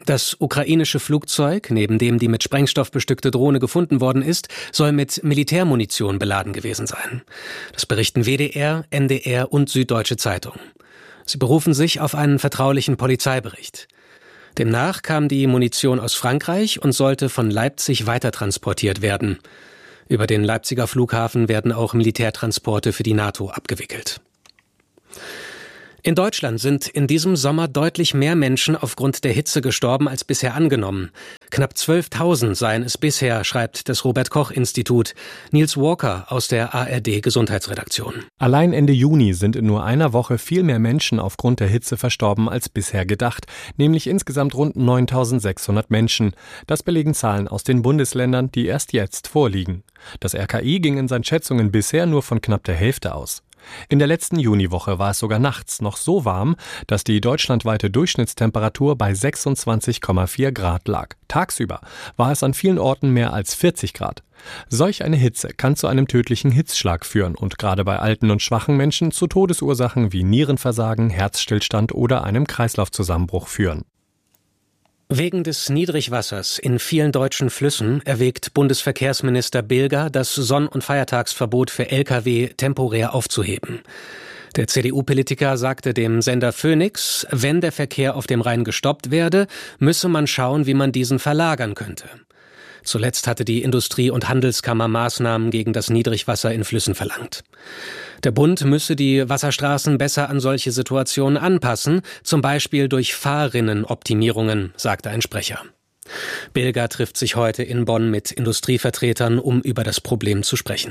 Das ukrainische Flugzeug, neben dem die mit Sprengstoff bestückte Drohne gefunden worden ist, soll mit Militärmunition beladen gewesen sein. Das berichten W D R, N D R und Süddeutsche Zeitung. Sie berufen sich auf einen vertraulichen Polizeibericht. Demnach kam die Munition aus Frankreich und sollte von Leipzig weitertransportiert werden. Über den Leipziger Flughafen werden auch Militärtransporte für die NATO abgewickelt. In Deutschland sind in diesem Sommer deutlich mehr Menschen aufgrund der Hitze gestorben als bisher angenommen. Knapp zwölftausend seien es bisher, schreibt das Robert-Koch-Institut. Niels Walker aus der A R D-Gesundheitsredaktion. Allein Ende Juni sind in nur einer Woche viel mehr Menschen aufgrund der Hitze verstorben als bisher gedacht, nämlich insgesamt rund neuntausendsechshundert Menschen. Das belegen Zahlen aus den Bundesländern, die erst jetzt vorliegen. Das R K I ging in seinen Schätzungen bisher nur von knapp der Hälfte aus. In der letzten Juniwoche war es sogar nachts noch so warm, dass die deutschlandweite Durchschnittstemperatur bei sechsundzwanzig Komma vier Grad lag. Tagsüber war es an vielen Orten mehr als vierzig Grad. Solch eine Hitze kann zu einem tödlichen Hitzschlag führen und gerade bei alten und schwachen Menschen zu Todesursachen wie Nierenversagen, Herzstillstand oder einem Kreislaufzusammenbruch führen. Wegen des Niedrigwassers in vielen deutschen Flüssen erwägt Bundesverkehrsminister Bilger, das Sonn- und Feiertagsverbot für L K W temporär aufzuheben. Der C D U-Politiker sagte dem Sender Phoenix, wenn der Verkehr auf dem Rhein gestoppt werde, müsse man schauen, wie man diesen verlagern könnte. Zuletzt hatte die Industrie- und Handelskammer Maßnahmen gegen das Niedrigwasser in Flüssen verlangt. Der Bund müsse die Wasserstraßen besser an solche Situationen anpassen, zum Beispiel durch Fahrrinnenoptimierungen, sagte ein Sprecher. Bilger trifft sich heute in Bonn mit Industrievertretern, um über das Problem zu sprechen.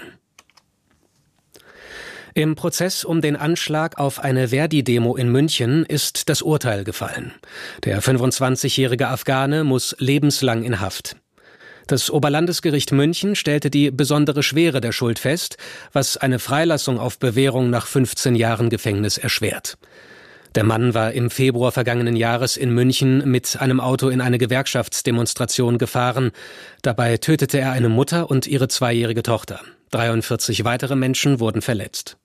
Im Prozess um den Anschlag auf eine Verdi-Demo in München ist das Urteil gefallen. Der fünfundzwanzigjährige Afghane muss lebenslang in Haft. Das Oberlandesgericht München stellte die besondere Schwere der Schuld fest, was eine Freilassung auf Bewährung nach fünfzehn Jahren Gefängnis erschwert. Der Mann war im Februar vergangenen Jahres in München mit einem Auto in eine Gewerkschaftsdemonstration gefahren. Dabei tötete er eine Mutter und ihre zweijährige Tochter. dreiundvierzig weitere Menschen wurden verletzt.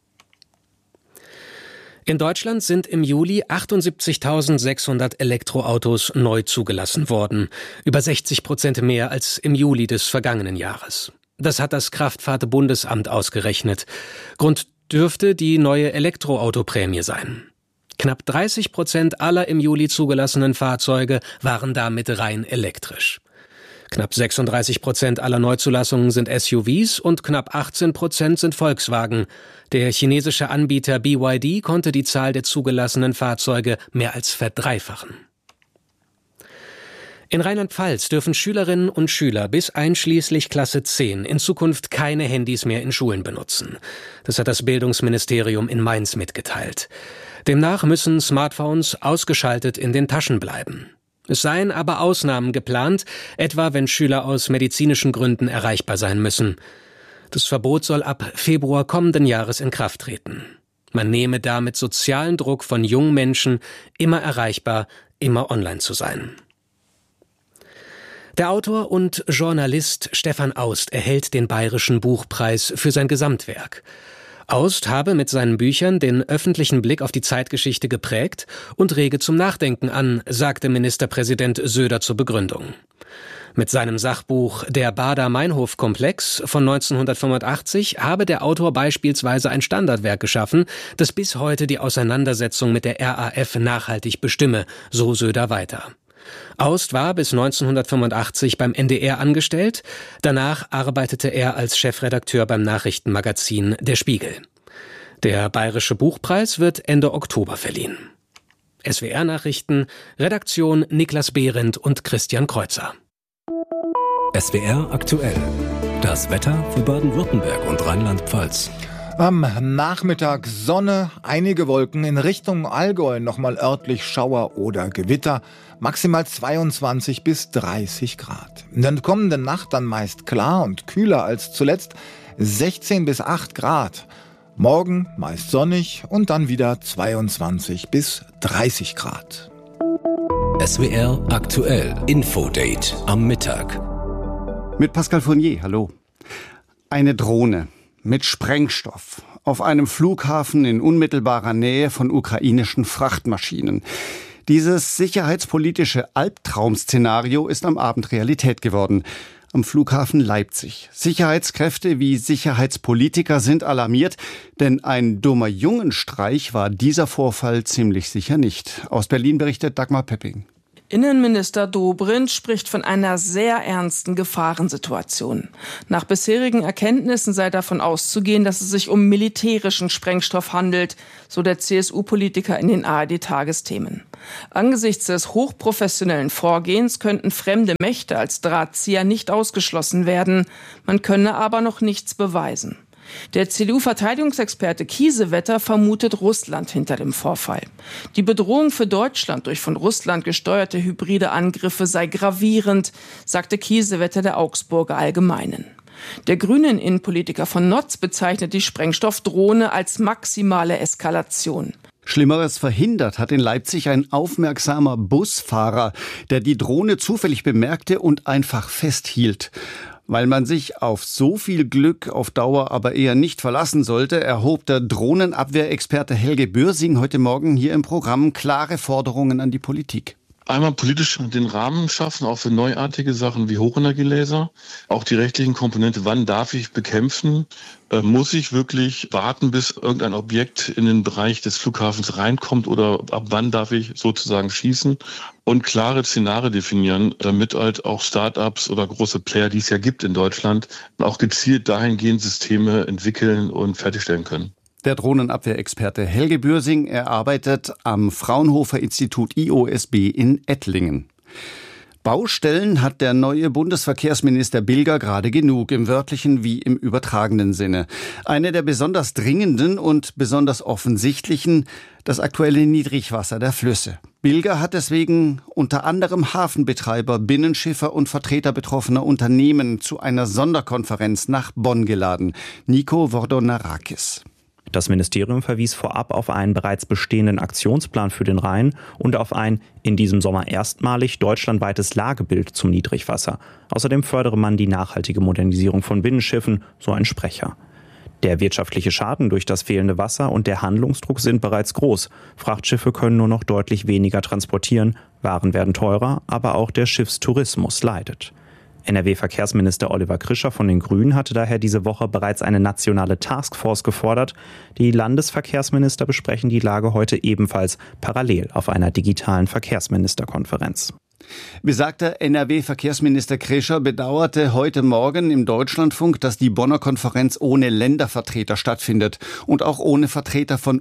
In Deutschland sind im Juli achtundsiebzigtausendsechshundert Elektroautos neu zugelassen worden. Über sechzig Prozent mehr als im Juli des vergangenen Jahres. Das hat das Kraftfahrt-Bundesamt ausgerechnet. Grund dürfte die neue Elektroautoprämie sein. Knapp dreißig Prozent aller im Juli zugelassenen Fahrzeuge waren damit rein elektrisch. Knapp sechsunddreißig Prozent aller Neuzulassungen sind S U Vs und knapp achtzehn Prozent sind Volkswagen. Der chinesische Anbieter B Y D konnte die Zahl der zugelassenen Fahrzeuge mehr als verdreifachen. In Rheinland-Pfalz dürfen Schülerinnen und Schüler bis einschließlich Klasse zehn in Zukunft keine Handys mehr in Schulen benutzen. Das hat das Bildungsministerium in Mainz mitgeteilt. Demnach müssen Smartphones ausgeschaltet in den Taschen bleiben. Es seien aber Ausnahmen geplant, etwa wenn Schüler aus medizinischen Gründen erreichbar sein müssen. Das Verbot soll ab Februar kommenden Jahres in Kraft treten. Man nehme damit sozialen Druck von jungen Menschen, immer erreichbar, immer online zu sein. Der Autor und Journalist Stefan Aust erhält den Bayerischen Buchpreis für sein Gesamtwerk. Aust habe mit seinen Büchern den öffentlichen Blick auf die Zeitgeschichte geprägt und rege zum Nachdenken an, sagte Ministerpräsident Söder zur Begründung. Mit seinem Sachbuch Der Baader-Meinhof-Komplex von neunzehnhundertfünfundachtzig habe der Autor beispielsweise ein Standardwerk geschaffen, das bis heute die Auseinandersetzung mit der R A F nachhaltig bestimme, so Söder weiter. Aust war bis neunzehnhundertfünfundachtzig beim N D R angestellt, danach arbeitete er als Chefredakteur beim Nachrichtenmagazin Der Spiegel. Der Bayerische Buchpreis wird Ende Oktober verliehen. S W R-Nachrichten, Redaktion Niklas Behrendt und Christian Kreuzer. S W R aktuell. Das Wetter für Baden-Württemberg und Rheinland-Pfalz. Am Nachmittag Sonne, einige Wolken, in Richtung Allgäu nochmal örtlich Schauer oder Gewitter, maximal zweiundzwanzig bis dreißig Grad. In der kommenden Nacht dann meist klar und kühler als zuletzt, sechzehn bis acht Grad. Morgen meist sonnig und dann wieder zweiundzwanzig bis dreißig Grad. S W R aktuell. Infodate am Mittag. Mit Pascal Fournier, hallo. Eine Drohne mit Sprengstoff auf einem Flughafen in unmittelbarer Nähe von ukrainischen Frachtmaschinen. Dieses sicherheitspolitische Albtraum-Szenario ist am Abend Realität geworden. Am Flughafen Leipzig. Sicherheitskräfte wie Sicherheitspolitiker sind alarmiert, denn ein dummer Jungenstreich war dieser Vorfall ziemlich sicher nicht. Aus Berlin berichtet Dagmar Pepping. Innenminister Dobrindt spricht von einer sehr ernsten Gefahrensituation. Nach bisherigen Erkenntnissen sei davon auszugehen, dass es sich um militärischen Sprengstoff handelt, so der C S U-Politiker in den A R D-Tagesthemen. Angesichts des hochprofessionellen Vorgehens könnten fremde Mächte als Drahtzieher nicht ausgeschlossen werden. Man könne aber noch nichts beweisen. Der C D U-Verteidigungsexperte Kiesewetter vermutet Russland hinter dem Vorfall. Die Bedrohung für Deutschland durch von Russland gesteuerte hybride Angriffe sei gravierend, sagte Kiesewetter der Augsburger Allgemeinen. Der grünen Innenpolitiker von Notz bezeichnet die Sprengstoffdrohne als maximale Eskalation. Schlimmeres verhindert hat in Leipzig ein aufmerksamer Busfahrer, der die Drohne zufällig bemerkte und einfach festhielt. Weil man sich auf so viel Glück auf Dauer aber eher nicht verlassen sollte, erhob der Drohnenabwehrexperte Helge Bürsing heute Morgen hier im Programm klare Forderungen an die Politik. Einmal politisch den Rahmen schaffen, auch für neuartige Sachen wie Hochenergielaser. Auch die rechtlichen Komponente, wann darf ich bekämpfen? Äh, muss ich wirklich warten, bis irgendein Objekt in den Bereich des Flughafens reinkommt oder ab wann darf ich sozusagen schießen? Und klare Szenarien definieren, damit halt auch Start-ups oder große Player, die es ja gibt in Deutschland, auch gezielt dahingehend Systeme entwickeln und fertigstellen können. Der Drohnenabwehrexperte Helge Bürsing, er arbeitet am Fraunhofer Institut I O S B in Ettlingen. Baustellen hat der neue Bundesverkehrsminister Bilger gerade genug, im wörtlichen wie im übertragenen Sinne. Eine der besonders dringenden und besonders offensichtlichen, das aktuelle Niedrigwasser der Flüsse. Bilger hat deswegen unter anderem Hafenbetreiber, Binnenschiffer und Vertreter betroffener Unternehmen zu einer Sonderkonferenz nach Bonn geladen. Nico Vordonarakis. Das Ministerium verwies vorab auf einen bereits bestehenden Aktionsplan für den Rhein und auf ein in diesem Sommer erstmalig deutschlandweites Lagebild zum Niedrigwasser. Außerdem fördere man die nachhaltige Modernisierung von Binnenschiffen, so ein Sprecher. Der wirtschaftliche Schaden durch das fehlende Wasser und der Handlungsdruck sind bereits groß. Frachtschiffe können nur noch deutlich weniger transportieren, Waren werden teurer, aber auch der Schiffstourismus leidet. N R W-Verkehrsminister Oliver Krischer von den Grünen hatte daher diese Woche bereits eine nationale Taskforce gefordert. Die Landesverkehrsminister besprechen die Lage heute ebenfalls parallel auf einer digitalen Verkehrsministerkonferenz. Besagter N R W-Verkehrsminister Krischer bedauerte heute Morgen im Deutschlandfunk, dass die Bonner Konferenz ohne Ländervertreter stattfindet und auch ohne Vertreter von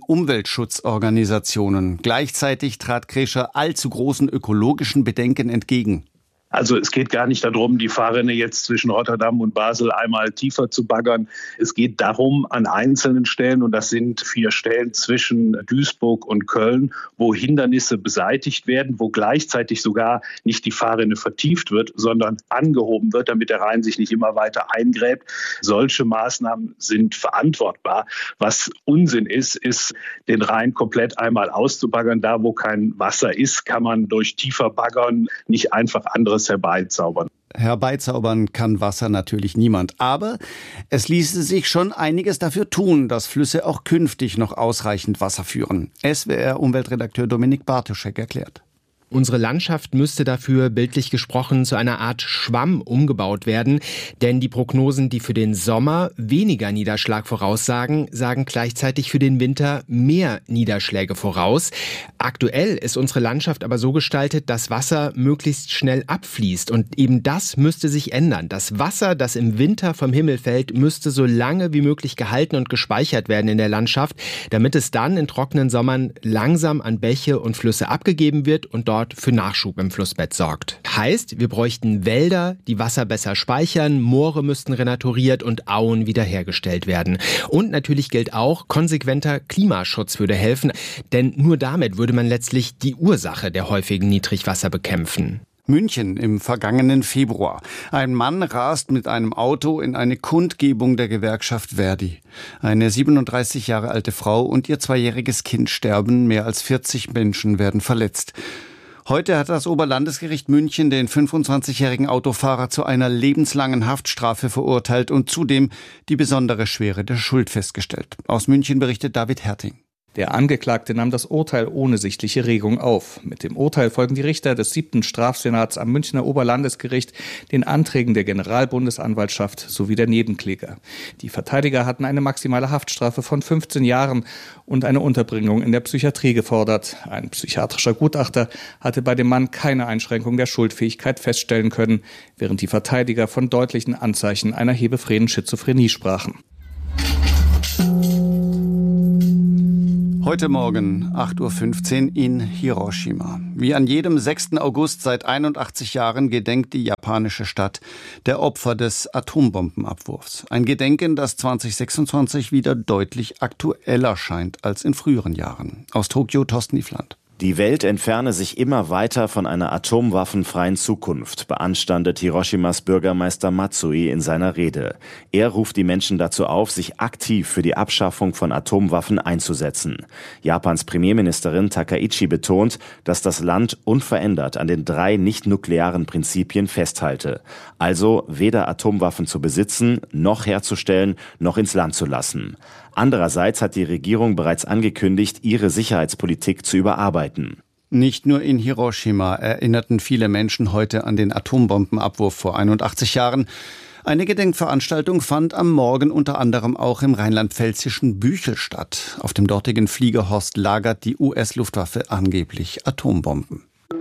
Umweltschutzorganisationen. Gleichzeitig trat Krischer allzu großen ökologischen Bedenken entgegen. Also es geht gar nicht darum, die Fahrrinne jetzt zwischen Rotterdam und Basel einmal tiefer zu baggern. Es geht darum, an einzelnen Stellen, und das sind vier Stellen zwischen Duisburg und Köln, wo Hindernisse beseitigt werden, wo gleichzeitig sogar nicht die Fahrrinne vertieft wird, sondern angehoben wird, damit der Rhein sich nicht immer weiter eingräbt. Solche Maßnahmen sind verantwortbar. Was Unsinn ist, ist, den Rhein komplett einmal auszubaggern. Da, wo kein Wasser ist, kann man durch tiefer Baggern nicht einfach andere herbeizaubern. Herbeizaubern kann Wasser natürlich niemand. Aber es ließe sich schon einiges dafür tun, dass Flüsse auch künftig noch ausreichend Wasser führen. S W R-Umweltredakteur Dominik Bartoschek erklärt. Unsere Landschaft müsste dafür bildlich gesprochen zu einer Art Schwamm umgebaut werden, denn die Prognosen, die für den Sommer weniger Niederschlag voraussagen, sagen gleichzeitig für den Winter mehr Niederschläge voraus. Aktuell ist unsere Landschaft aber so gestaltet, dass Wasser möglichst schnell abfließt und eben das müsste sich ändern. Das Wasser, das im Winter vom Himmel fällt, müsste so lange wie möglich gehalten und gespeichert werden in der Landschaft, damit es dann in trockenen Sommern langsam an Bäche und Flüsse abgegeben wird und dort für Nachschub im Flussbett sorgt. Heißt, wir bräuchten Wälder, die Wasser besser speichern, Moore müssten renaturiert und Auen wiederhergestellt werden. Und natürlich gilt auch, konsequenter Klimaschutz würde helfen, denn nur damit würde man letztlich die Ursache der häufigen Niedrigwasser bekämpfen. München im vergangenen Februar. Ein Mann rast mit einem Auto in eine Kundgebung der Gewerkschaft Verdi. Eine siebenunddreißig Jahre alte Frau und ihr zweijähriges Kind sterben, mehr als vierzig Menschen werden verletzt. Heute hat das Oberlandesgericht München den fünfundzwanzigjährigen Autofahrer zu einer lebenslangen Haftstrafe verurteilt und zudem die besondere Schwere der Schuld festgestellt. Aus München berichtet David Herting. Der Angeklagte nahm das Urteil ohne sichtliche Regung auf. Mit dem Urteil folgen die Richter des siebten Strafsenats am Münchner Oberlandesgericht den Anträgen der Generalbundesanwaltschaft sowie der Nebenkläger. Die Verteidiger hatten eine maximale Haftstrafe von fünfzehn Jahren und eine Unterbringung in der Psychiatrie gefordert. Ein psychiatrischer Gutachter hatte bei dem Mann keine Einschränkung der Schuldfähigkeit feststellen können, während die Verteidiger von deutlichen Anzeichen einer hebephrenen Schizophrenie sprachen. Heute Morgen acht Uhr fünfzehn in Hiroshima. Wie an jedem sechsten August seit einundachtzig Jahren gedenkt die japanische Stadt der Opfer des Atombombenabwurfs. Ein Gedenken, das zwanzig sechsundzwanzig wieder deutlich aktueller scheint als in früheren Jahren. Aus Tokio, Thorsten Ifland. Die Welt entferne sich immer weiter von einer atomwaffenfreien Zukunft, beanstandet Hiroshimas Bürgermeister Matsui in seiner Rede. Er ruft die Menschen dazu auf, sich aktiv für die Abschaffung von Atomwaffen einzusetzen. Japans Premierministerin Takaichi betont, dass das Land unverändert an den drei nicht-nuklearen Prinzipien festhalte. Also weder Atomwaffen zu besitzen, noch herzustellen, noch ins Land zu lassen. Andererseits hat die Regierung bereits angekündigt, ihre Sicherheitspolitik zu überarbeiten. Nicht nur in Hiroshima erinnerten viele Menschen heute an den Atombombenabwurf vor einundachtzig Jahren. Eine Gedenkveranstaltung fand am Morgen unter anderem auch im rheinland-pfälzischen Büchel statt. Auf dem dortigen Fliegerhorst lagert die U S-Luftwaffe angeblich Atombomben.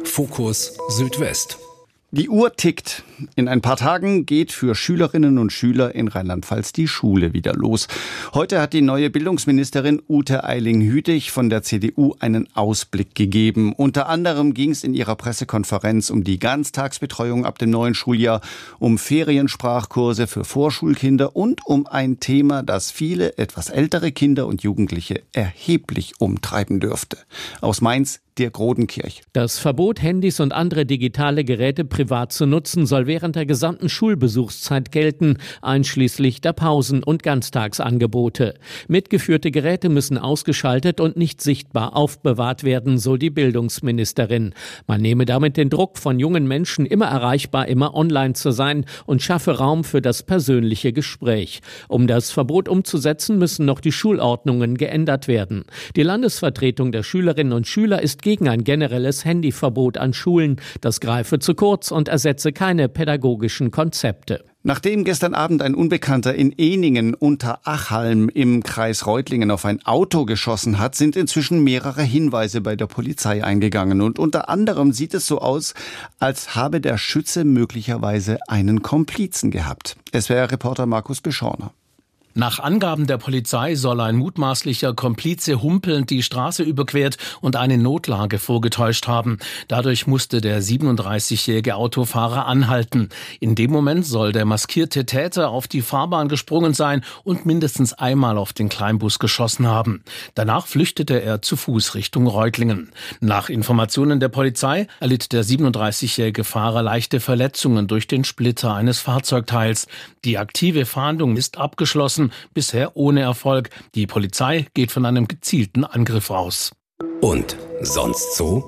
Fokus Südwest. Die Uhr tickt. In ein paar Tagen geht für Schülerinnen und Schüler in Rheinland-Pfalz die Schule wieder los. Heute hat die neue Bildungsministerin Ute Eiling-Hütig von der C D U einen Ausblick gegeben. Unter anderem ging es in ihrer Pressekonferenz um die Ganztagsbetreuung ab dem neuen Schuljahr, um Feriensprachkurse für Vorschulkinder und um ein Thema, das viele etwas ältere Kinder und Jugendliche erheblich umtreiben dürfte. Aus Mainz, Dirk Rodenkirch. Das Verbot, Handys und andere digitale Geräte privat zu nutzen, soll während der gesamten Schulbesuchszeit gelten, einschließlich der Pausen- und Ganztagsangebote. Mitgeführte Geräte müssen ausgeschaltet und nicht sichtbar aufbewahrt werden, so die Bildungsministerin. Man nehme damit den Druck von jungen Menschen, immer erreichbar, immer online zu sein und schaffe Raum für das persönliche Gespräch. Um das Verbot umzusetzen, müssen noch die Schulordnungen geändert werden. Die Landesvertretung der Schülerinnen und Schüler ist gegen ein generelles Handyverbot an Schulen. Das greife zu kurz und ersetze keine pädagogischen Konzepte. Nachdem gestern Abend ein Unbekannter in Ehningen unter Achalm im Kreis Reutlingen auf ein Auto geschossen hat, sind inzwischen mehrere Hinweise bei der Polizei eingegangen. Und unter anderem sieht es so aus, als habe der Schütze möglicherweise einen Komplizen gehabt. S W R-Reporter Markus Beschorner. Nach Angaben der Polizei soll ein mutmaßlicher Komplize humpelnd die Straße überquert und eine Notlage vorgetäuscht haben. Dadurch musste der siebenunddreißigjährige Autofahrer anhalten. In dem Moment soll der maskierte Täter auf die Fahrbahn gesprungen sein und mindestens einmal auf den Kleinbus geschossen haben. Danach flüchtete er zu Fuß Richtung Reutlingen. Nach Informationen der Polizei erlitt der siebenunddreißigjährige Fahrer leichte Verletzungen durch den Splitter eines Fahrzeugteils. Die aktive Fahndung ist abgeschlossen, bisher ohne Erfolg. Die Polizei geht von einem gezielten Angriff aus. Und sonst so?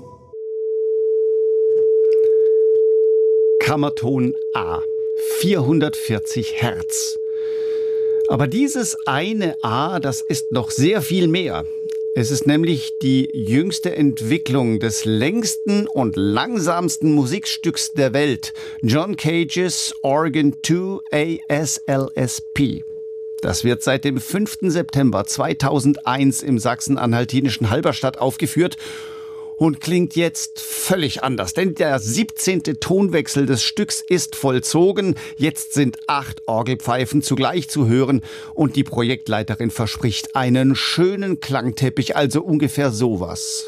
Kammerton A, vierhundertvierzig Hertz. Aber dieses eine A, das ist noch sehr viel mehr. Es ist nämlich die jüngste Entwicklung des längsten und langsamsten Musikstücks der Welt, John Cages Organ zwei A S L S P. Das wird seit dem fünften September zweitausendeins im sachsen-anhaltinischen Halberstadt aufgeführt und klingt jetzt völlig anders. Denn der siebzehnte Tonwechsel des Stücks ist vollzogen. Jetzt sind acht Orgelpfeifen zugleich zu hören und die Projektleiterin verspricht einen schönen Klangteppich, also ungefähr sowas.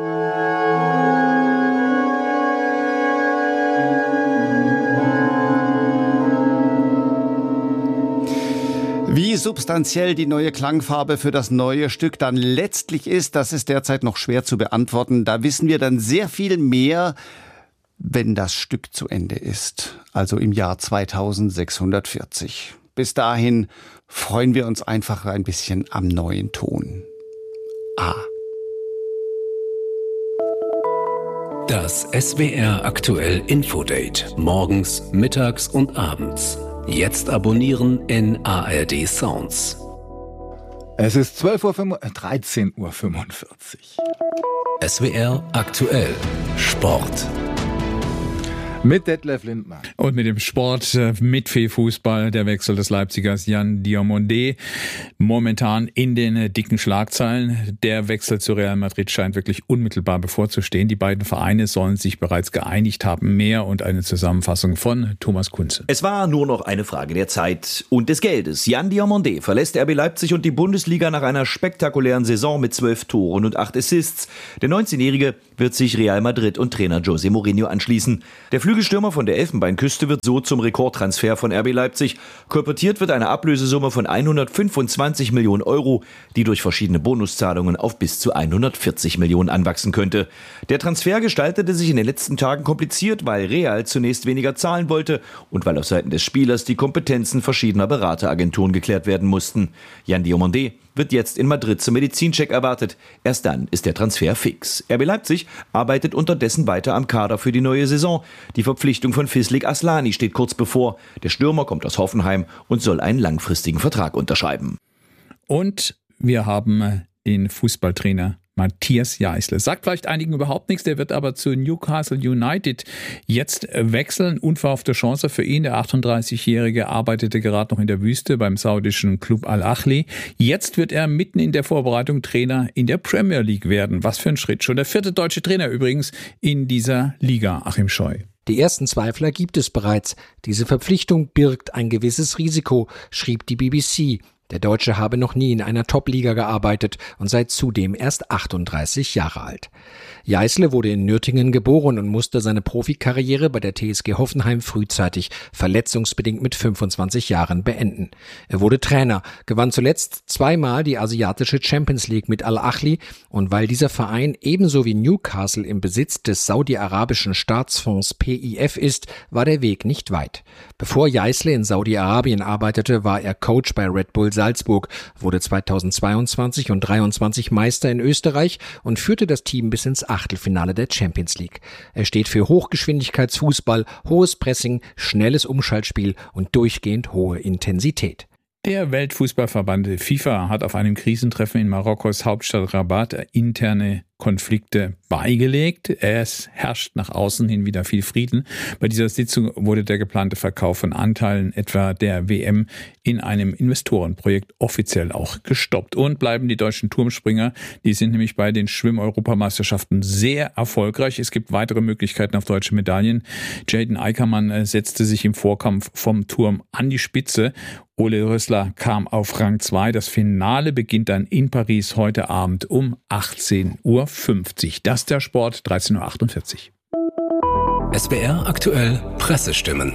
Wie substanziell die neue Klangfarbe für das neue Stück dann letztlich ist, das ist derzeit noch schwer zu beantworten. Da wissen wir dann sehr viel mehr, wenn das Stück zu Ende ist, also im Jahr zweitausendsechshundertvierzig. Bis dahin freuen wir uns einfach ein bisschen am neuen Ton. A. Das S W R aktuell Infodate. Morgens, mittags und abends. Jetzt abonnieren in A R D Sounds. Es ist zwölf Uhr, dreizehn Uhr fünfundvierzig. S W R aktuell Sport. Mit Detlef Lindner. Und mit dem Sport, mit Fußball, der Wechsel des Leipzigers Yann Diomandé. Momentan in den dicken Schlagzeilen. Der Wechsel zu Real Madrid scheint wirklich unmittelbar bevorzustehen. Die beiden Vereine sollen sich bereits geeinigt haben. Mehr und eine Zusammenfassung von Thomas Kunze. Es war nur noch eine Frage der Zeit und des Geldes. Yann Diomandé verlässt R B Leipzig und die Bundesliga nach einer spektakulären Saison mit zwölf Toren und acht Assists. Der neunzehnjährige wird sich Real Madrid und Trainer José Mourinho anschließen. Der Flügelstürmer von der Elfenbeinküste wird so zum Rekordtransfer von R B Leipzig. Kolportiert wird eine Ablösesumme von hundertfünfundzwanzig Millionen Euro, die durch verschiedene Bonuszahlungen auf bis zu hundertvierzig Millionen anwachsen könnte. Der Transfer gestaltete sich in den letzten Tagen kompliziert, weil Real zunächst weniger zahlen wollte und weil auf Seiten des Spielers die Kompetenzen verschiedener Berateragenturen geklärt werden mussten. Yann Diomandé wird jetzt in Madrid zum Medizincheck erwartet. Erst dann ist der Transfer fix. R B Leipzig arbeitet unterdessen weiter am Kader für die neue Saison. Die Verpflichtung von Fislik Aslani steht kurz bevor. Der Stürmer kommt aus Hoffenheim und soll einen langfristigen Vertrag unterschreiben. Und wir haben den Fußballtrainer Matthias Jeißle. Sagt vielleicht einigen überhaupt nichts, der wird aber zu Newcastle United jetzt wechseln. Unverhoffte Chance für ihn. Der achtunddreißigjährige arbeitete gerade noch in der Wüste beim saudischen Club Al-Ahli. Jetzt wird er mitten in der Vorbereitung Trainer in der Premier League werden. Was für ein Schritt. Schon der vierte deutsche Trainer übrigens in dieser Liga. Achim Scheu. Die ersten Zweifler gibt es bereits. Diese Verpflichtung birgt ein gewisses Risiko, schrieb die B B C. Der Deutsche habe noch nie in einer Top-Liga gearbeitet und sei zudem erst achtunddreißig Jahre alt. Jeißle wurde in Nürtingen geboren und musste seine Profikarriere bei der T S G Hoffenheim frühzeitig, verletzungsbedingt mit fünfundzwanzig Jahren, beenden. Er wurde Trainer, gewann zuletzt zweimal die asiatische Champions League mit Al-Ahli und weil dieser Verein ebenso wie Newcastle im Besitz des saudi-arabischen Staatsfonds P I F ist, war der Weg nicht weit. Bevor Jeißle in Saudi-Arabien arbeitete, war er Coach bei Red Bull Salzburg, wurde zweitausendzweiundzwanzig und dreiundzwanzig Meister in Österreich und führte das Team bis ins Achtelfinale der Champions League. Er steht für Hochgeschwindigkeitsfußball, hohes Pressing, schnelles Umschaltspiel und durchgehend hohe Intensität. Der Weltfußballverband FIFA hat auf einem Krisentreffen in Marokkos Hauptstadt Rabat interne Konflikte beigelegt. Es herrscht nach außen hin wieder viel Frieden. Bei dieser Sitzung wurde der geplante Verkauf von Anteilen etwa der W M in einem Investorenprojekt offiziell auch gestoppt. Und bleiben die deutschen Turmspringer, die sind nämlich bei den Schwimm-Europameisterschaften sehr erfolgreich. Es gibt weitere Möglichkeiten auf deutsche Medaillen. Jaden Eickermann setzte sich im Vorkampf vom Turm an die Spitze. Ole Rössler kam auf Rang zwei. Das Finale beginnt dann in Paris heute Abend um achtzehn Uhr fünfzig. Das ist der Sport, dreizehn Uhr achtundvierzig. S W R aktuell Pressestimmen.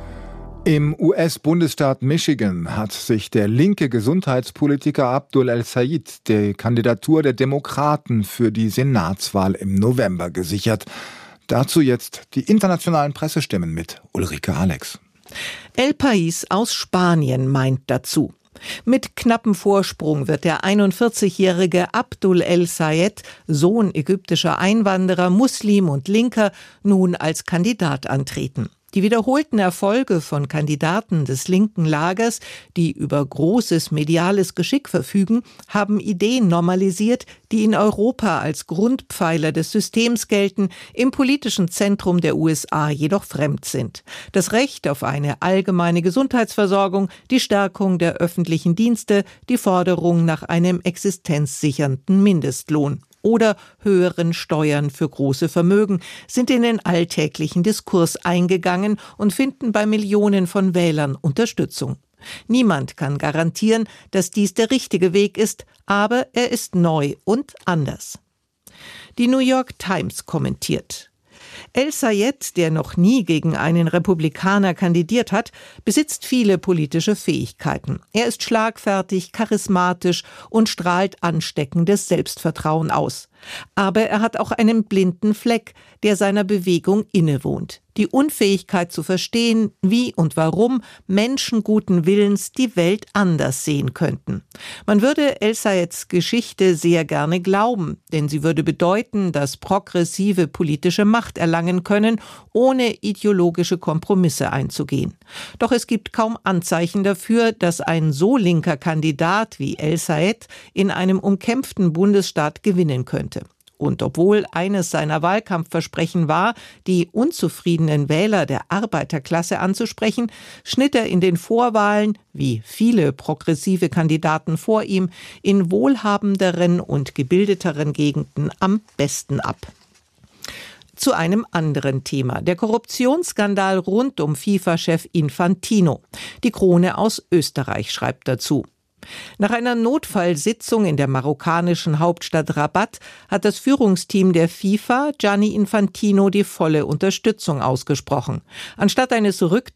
Im U S-Bundesstaat Michigan hat sich der linke Gesundheitspolitiker Abdul El-Sayed die Kandidatur der Demokraten für die Senatswahl im November gesichert. Dazu jetzt die internationalen Pressestimmen mit Ulrike Alex. El País aus Spanien meint dazu: Mit knappem Vorsprung wird der einundvierzigjährige Abdul El-Sayed, Sohn ägyptischer Einwanderer, Muslim und Linker, nun als Kandidat antreten. Die wiederholten Erfolge von Kandidaten des linken Lagers, die über großes mediales Geschick verfügen, haben Ideen normalisiert, die in Europa als Grundpfeiler des Systems gelten, im politischen Zentrum der U S A jedoch fremd sind. Das Recht auf eine allgemeine Gesundheitsversorgung, die Stärkung der öffentlichen Dienste, die Forderung nach einem existenzsichernden Mindestlohn oder höheren Steuern für große Vermögen sind in den alltäglichen Diskurs eingegangen und finden bei Millionen von Wählern Unterstützung. Niemand kann garantieren, dass dies der richtige Weg ist, aber er ist neu und anders. Die New York Times kommentiert: El-Sayed, der noch nie gegen einen Republikaner kandidiert hat, besitzt viele politische Fähigkeiten. Er ist schlagfertig, charismatisch und strahlt ansteckendes Selbstvertrauen aus. Aber er hat auch einen blinden Fleck, der seiner Bewegung innewohnt. Die Unfähigkeit zu verstehen, wie und warum Menschen guten Willens die Welt anders sehen könnten. Man würde El-Sayeds Geschichte sehr gerne glauben, denn sie würde bedeuten, dass Progressive politische Macht erlangen können, ohne ideologische Kompromisse einzugehen. Doch es gibt kaum Anzeichen dafür, dass ein so linker Kandidat wie El-Sayed in einem umkämpften Bundesstaat gewinnen könnte. Und obwohl eines seiner Wahlkampfversprechen war, die unzufriedenen Wähler der Arbeiterklasse anzusprechen, schnitt er in den Vorwahlen, wie viele progressive Kandidaten vor ihm, in wohlhabenderen und gebildeteren Gegenden am besten ab. Zu einem anderen Thema. Der Korruptionsskandal rund um FIFA-Chef Infantino. Die Krone aus Österreich schreibt dazu. Nach einer Notfallsitzung in der marokkanischen Hauptstadt Rabat hat das Führungsteam der FIFA Gianni Infantino die volle Unterstützung ausgesprochen. Anstatt eines Rücktritts